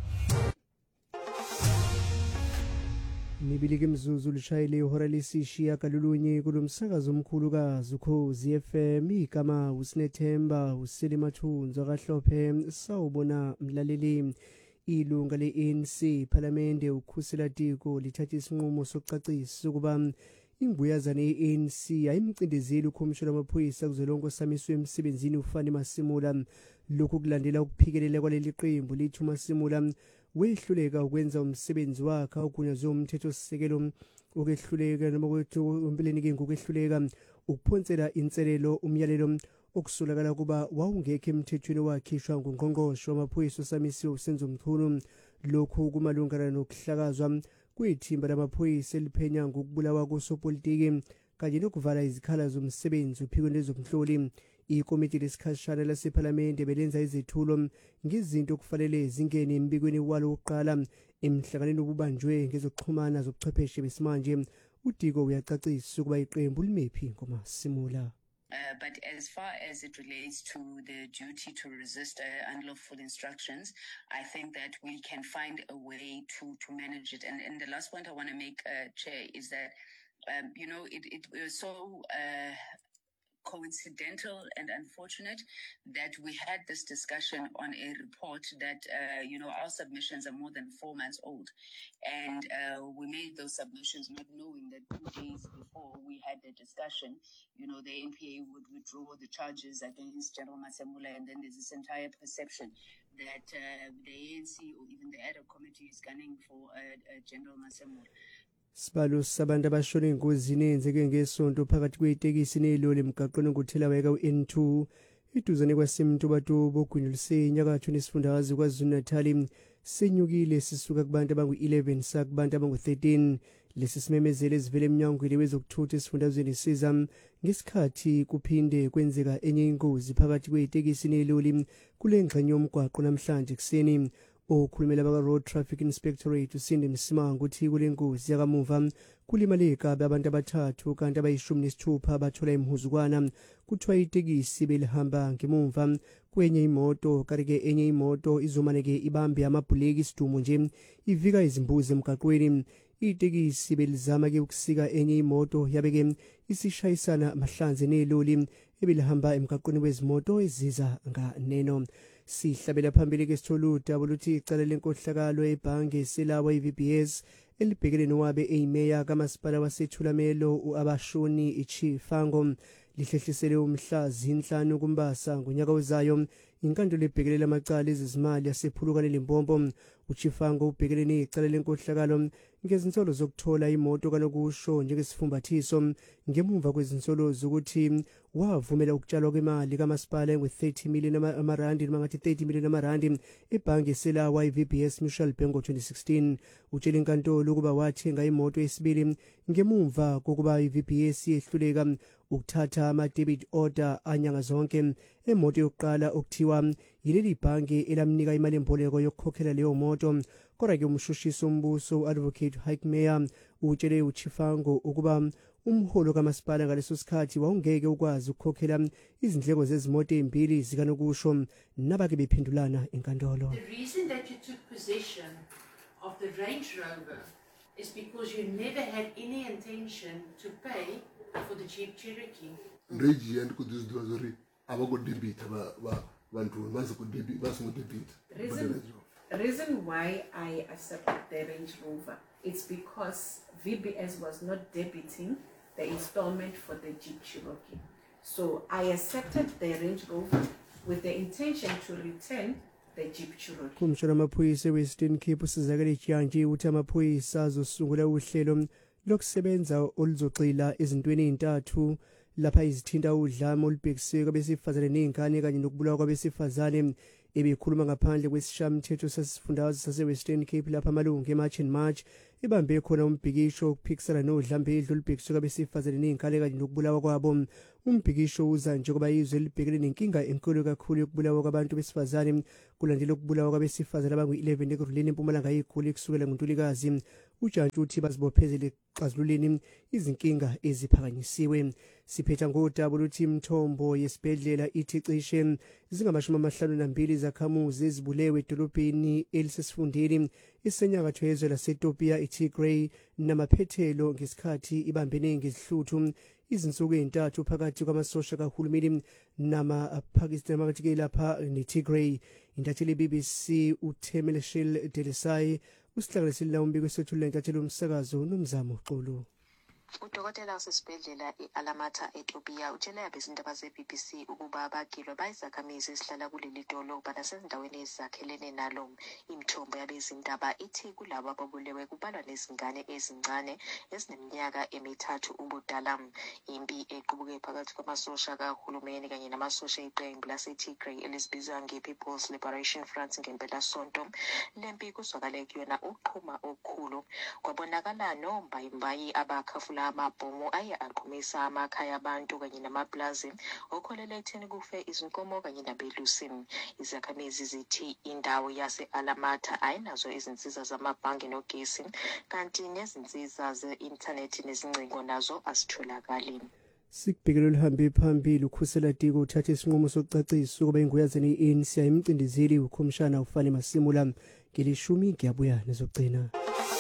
Nibilike mzuzu lishayile ihora lesishiya kalulunye kulomsakazo omkhulukazi uKhozi F M igama uSinethemba uSelimathunzo kaHlophe sawubona mlaleli. Ilunga le-A N C Parliamente ukhuseladiko lithatha isinqumo sokucacisa ukuba imbuyazana ye-A N C ayimcindezeli ukhomishana wamaphoyisa kuzwelonke osamiswe emsebenzini uFani Masimula. Lokhu kulandela ukuphikelela kwaleli qembu lithi uMasimula wehluleka ukwenza umsebenzi wakhe ogunyazwe umthetho sisekelo okwehluleka noma kwethu empeleni ke ngokwehluleka ukuphonsela inselelo umyalelo okusolakala kuba wawungekho emthethweni wakhishwa ngungqongqoshe wamaphoyisa osamisiwe uSenzo Mchunu. Lokhu kumalungana nokuhlakazwa kwethimba lamaphoyisa eliphenya ngokubulawa kosopolitiki kanye nokuvala izikhala zomsebenzi uphiko lezomhloli. Ikomiti lesikhashana laseParliamente belenza izethulo ngezinto okufanele zingene embikweni walo oqala emhlanganweni obubanjwe ngezokuxhumana zobuchwepheshe besimanje. Udiko uyacacisa ukuba iqembu limephi ngoMasimula. Uh, but as far as it relates to the duty to resist uh, unlawful instructions, I think that we can find a way to, to manage it. And, and the last point I want to make, uh, Chair, is that, um, you know, it, it was so uh, coincidental and unfortunate that we had this discussion on a report that, uh, you know, our submissions are more than four months old. And uh, we made those submissions not knowing that two days before we had the discussion, you know, the N P A would withdraw the charges against General Masimula. And then there's this entire perception that uh, the A N C or even the ad hoc committee is gunning for uh, uh, General Masimula. Sibalo sabantu abashona engozini enzeke ngesonto phakathi kwetekisi neloli emgaqweni nguthelaweka u-N two iduzane kwasemtubatuba ogwini enyakatho nesifundakazi KwaZulu-Natal senyukile sisuka kubantu abangu-eleven sakubantu abangu-thirteen. Lesi simemezelo esivele emnyangweni wezokuthutha esifundazweni siza ngesikhathi kuphinde kwenzeka enye ingozi phakathi kwetekisi neloli kule ngxenye yomgwaqo namhlanje kuseni. Okhulumela baka Road Traffic Inspectorate uSindi Msimangu uthi kule ngozi yakamuva kulimale kabe abantu abathathu kanti abayishumi nesithupha bathola imhuzukwana. Kuthiwa itekisi belihamba ngemuva kwenye imoto kanti enye imoto izomaneke ibambe amabhuleki isidumo nje ivika izimbuzi emgaqweni. Itekisi belizama ke ukusika enye imoto yabeke isishayisana mahlanze neloli ebelihamba emgaqweni wezimoto eziza nganeno. Sihlabela phambili ke sitholuda oluthi icala lenkohlakalo ebhange selawa i-V B S elibhekene nowabe eyimeya kamasipala wasethulamelo uAbashoni iChifango lihlehlisele umhla zinhlanu kumbasa ngonyaka ozayo. Inkantolo ebhekelela amacala ezizimali yasephulukane Limpopo uChifango ubhekele necala lenkohlakalo ngezinsolo zokuthola imoto kanokusho njengesifumbathiso ngemuva kwezinsolo zokuthi wavumela ukutshalwa kwemali kamasipala engu-thirty million amarandi noma ngathi thirty million amarandi ebhange selawa i-V B S Mutual Bank ngo-twenty sixteen. Utshela inkantolo ukuba wathenga imoto yesibili ngemuva kokuba i-V B S yehluleka ukuthatha ama-debit order anyanga zonke. Emoto yokuqala okuthiwa yileli bhange elamnika imali emboleko yokukhokhela leyo moto. Kodwa ke umshushisi ombuso uAdvocate Hike Mayor utshele uChifango ukuba umholo kamasipala ngaleso sikhathi wawungeke ukwazi ukukhokhela izindleko zezimoto ezimbili zikanokusho nabake bephendulana enkantolo. The reason that you took possession of the Range Rover is because you never had any intention to pay for the Jeep Cherokee. Range and could this do sorry about good debit about one to once could debit was not debit. Reason reason why I accepted the Range Rover, it's because V B S was not debiting the installment for the Jeep Cherokee. So I accepted the Range Rover with the intention to return the Jeep Cherokee. Kumshana maphoyisa Western Cape usizakale tshanje uthi amaphoyisa azosungula uhlelo lokusebenza oluzoxila ezintweni ezintathu lapha izithinta udlame olubhekiswe kwabesifazane nezingane kanye nokubulawa kwabesifazane ebekhuluma ngaphandle kwesishamthetho sasifundazwe sase-Western Cape lapha amalungu eMarch and March ebambe khona umbhikisho wokuphikisana nodlambedlu olubhekiswe kwabesifazane nezingane kanye nokubulawa kwabo. Umbhikisho uza njengoba izwe libhekene nenkinga enkulu kakhulu yokubulawa kwabantu besifazane kulandela ukubulawa kwabesifazane abangu-eleven ekuruleni empumalanga yeGoli kusukela ngoNtulikazi. Ujantshi uthi bazibophezele xazululeni izinkinga eziphakanyisiwe. Siphetha ngodaba luthi imithombo yesibhedlela ithi cishe zingamashumi amahlanu nambili zakhamuzi ezibulewe edolobheni elisesifundeni isenyakatho yezwe laseTopia iTigray namaphethelo ngesikhathi ibambene ngezihluthu izinsuku ezintathu phakathi kwamasosha kahulumeni nama-Pakistan phakathi lapha neTigray. Intatheli B B C uTemeleshil Delisai usihlakalisile la umbiko esethulula intatheli umsakazo nomzamo Xulu. Udokotela wasesibhedlela i-Alamata eTopia utshela abezindaba ze-B B C ukuba abagilwa bayizakhamizi esihlala kuleli dolobha nasezindaweni ezakhelene nalo. Imithombo yabezindaba ithi kulabo ababulewe kubalwa nezingane ezincane ezineminyaka emithathu ubudala. Impi equbuke phakathi kwamasosha kahulumeni kanye namasosha eqembu laseTigray elizibizwa nge-People's Liberation Front ngempelasonto. Le mpi kuzwakale kuyona uqhuma okukhulu kwabonakala nombayimbayi abakhafula amabhomu aye aqhumisa amakhaya abantu kanye namaplazi okholela ekutheni kufe izinkomo kanye nabelusi. Izakhamizi zithi indawo yase-Alamata ayinazo izinsiza zamabhange nogesi kanti nezinsiza ze-inthanethi nezingcingo nazo azitholakali. Sikubhekele lihambe phambili ukhusela Diko uthatha isinqumo sokucacisa ukuba inguyazeni i-A N C ayimcindezeli ukhomishana ufane Masimula ngelishumi ngiyabuya nezogcina.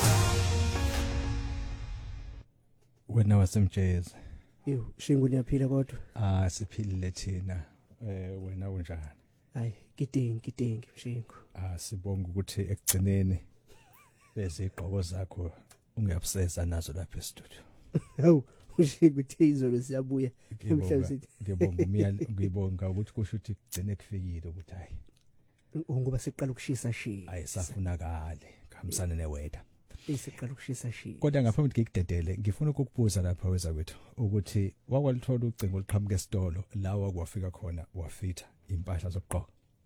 Wena wasemjezi yo shingu niyaphila kodwa ah siphilile thina eh wena unjani? Hayi gidingi gidingi shingu ah sibonga ukuthi ekugcineni bese igqoko zakho ungiyabuseza nazo lapha e-studio. Hawu ushingu thizolo siyabuya emhlawumbe ngibonga umyalo ngibonga ukuthi kusho ukuthi kugcine kufikile ukuthi hayi ngoba siqala ukushisa shi hayi safunakale khamisana neweather isiqala ukushisa shi. Kodwa ngaphambi ngikudedele ngifuna ukukubuza lapha weza kwethu ukuthi wakwalithola ucingo oluqhamuka esitolo lawa kwafika khona wafitha impahla zokugqoka.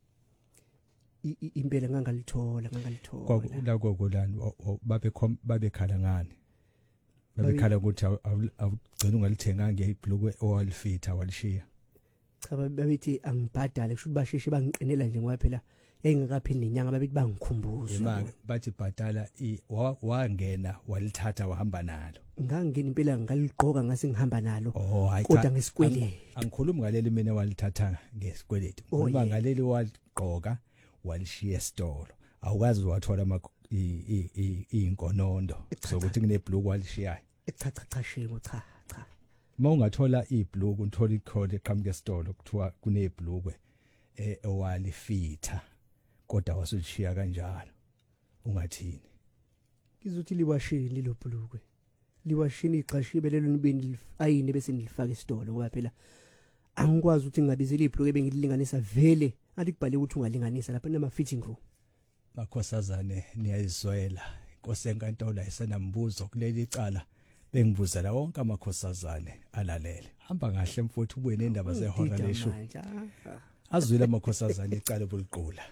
Impela ngangalithola ngangalithola. Kwakula kokolani babe babekhala ngani? Babekhala ukuthi awugcina ungalithenga ngeyibhlukwe owalifitha walishiya. Cha babethi angibhadale kusho basheshe bangiqinela nje ngoba phela engakaphindi inyanga babethi bangikhumbuza. Imali bathi bhadala i wangena walithatha wahamba nalo. Ngangena impela ngaligqoka ngase ngihamba nalo. Oh, kodwa ngesikweleti. Angikhulumi ngaleli mina walithatha ngesikweleti. Ngikhuluma ngaleli waligqoka walishiya esitolo. Awukazi wathola ama inkonondo sokuthi kunebhlue walishiyayo. Cha cha cha shingo cha cha. Mawungathola ibhlue uthola ikhole eqhamuka esitolo kuthiwa kunebhlue eh owalifitha kodwa wasulishiya kanjalo ungathini? Ngizothi liwashini lo bhlukwe liwashini ixashibe lelo nibeni ayini bese nilifaka esitolo ngoba phela angikwazi ukuthi ngabizela ibhlukwe bengililinganisa vele alikubhale ukuthi ungalinganisa lapha nama fitting room. Makhosazane niyayizwela inkosi enkantolo ayisenambuzo kuleli cala bengibuzela wonke amakhosazane alalele hamba kahle mfowethu ubuye nendaba zehora lesho azwile amakhosazane icala boliqula.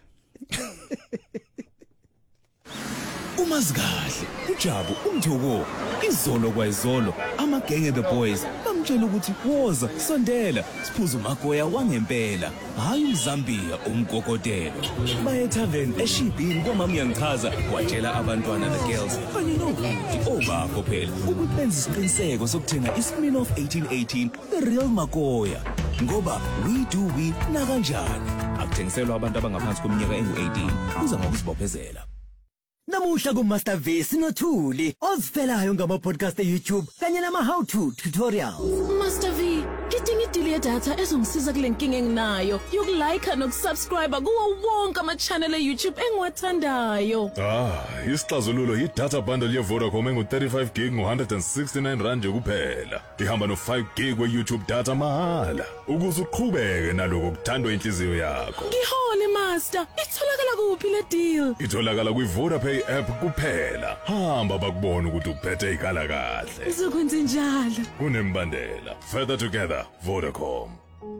Umazikahle uJabu umthoko izolo kwayizolo amagenge the boys bamtshela ukuthi woza sondela siphuza umagoya wangempela hayi uMzambia umgogotelo baye tavern eShibhini komama yangichaza watshela abantwana the girls kanye nobuti obakho phela ukuthi benze isiqiniseko sokuthenga iSmirnoff eighteen eighteen the real magoya ngoba we do we na kanjani akuthengiselwa abantu abangaphansi kweminyaka engu-eighteen uza ngokuzibophezela. Namuhla ku Master V sinothuli ozifelayo ngama podcast eYouTube kanye nama how to tutorials. Master V, ngidinga idili yedatha ezongisiza kule nkinga enginayo yokulike nokusubscribe kuwo wonke ama channel eYouTube engiwathandayo. Ah, isixazululo yi-data bundle ye-Vodacom engu-thirty-five gig ngo-one hundred sixty-nine rand nje kuphela. Ihamba no-five gig we-YouTube data mahala ukuze uqhubeke naloko kuthandwa inhliziyo yakho. Ngihole manje. faster. Itholakala kuphi le deal? Itholakala kwi-Vodapay app kuphela. Hamba bakubona ukuthi uphethe ikhala kahle. Ngizokwenza njalo. Kunembandela. Further together, Vodacom.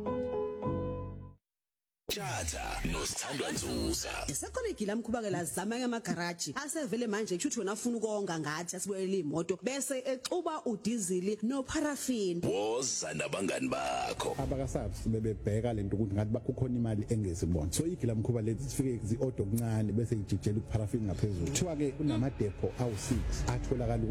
Tjata nosithandwa Nzuza. Esekhona igila mkhubakela zamanye amagaraji asevele manje kushuthi wena ufuna ukonga ngathi asibuyele imoto bese exuba udizili no paraffin. Woza nabangani bakho. Abakasabi bebebheka lento ukuthi ngathi kukhona imali engezibona. So igila mkhuba lezi sifike zi-order okuncane bese ijijela uparaffin ngaphezulu. Kuthiwa ke kunama depot awu six atholakala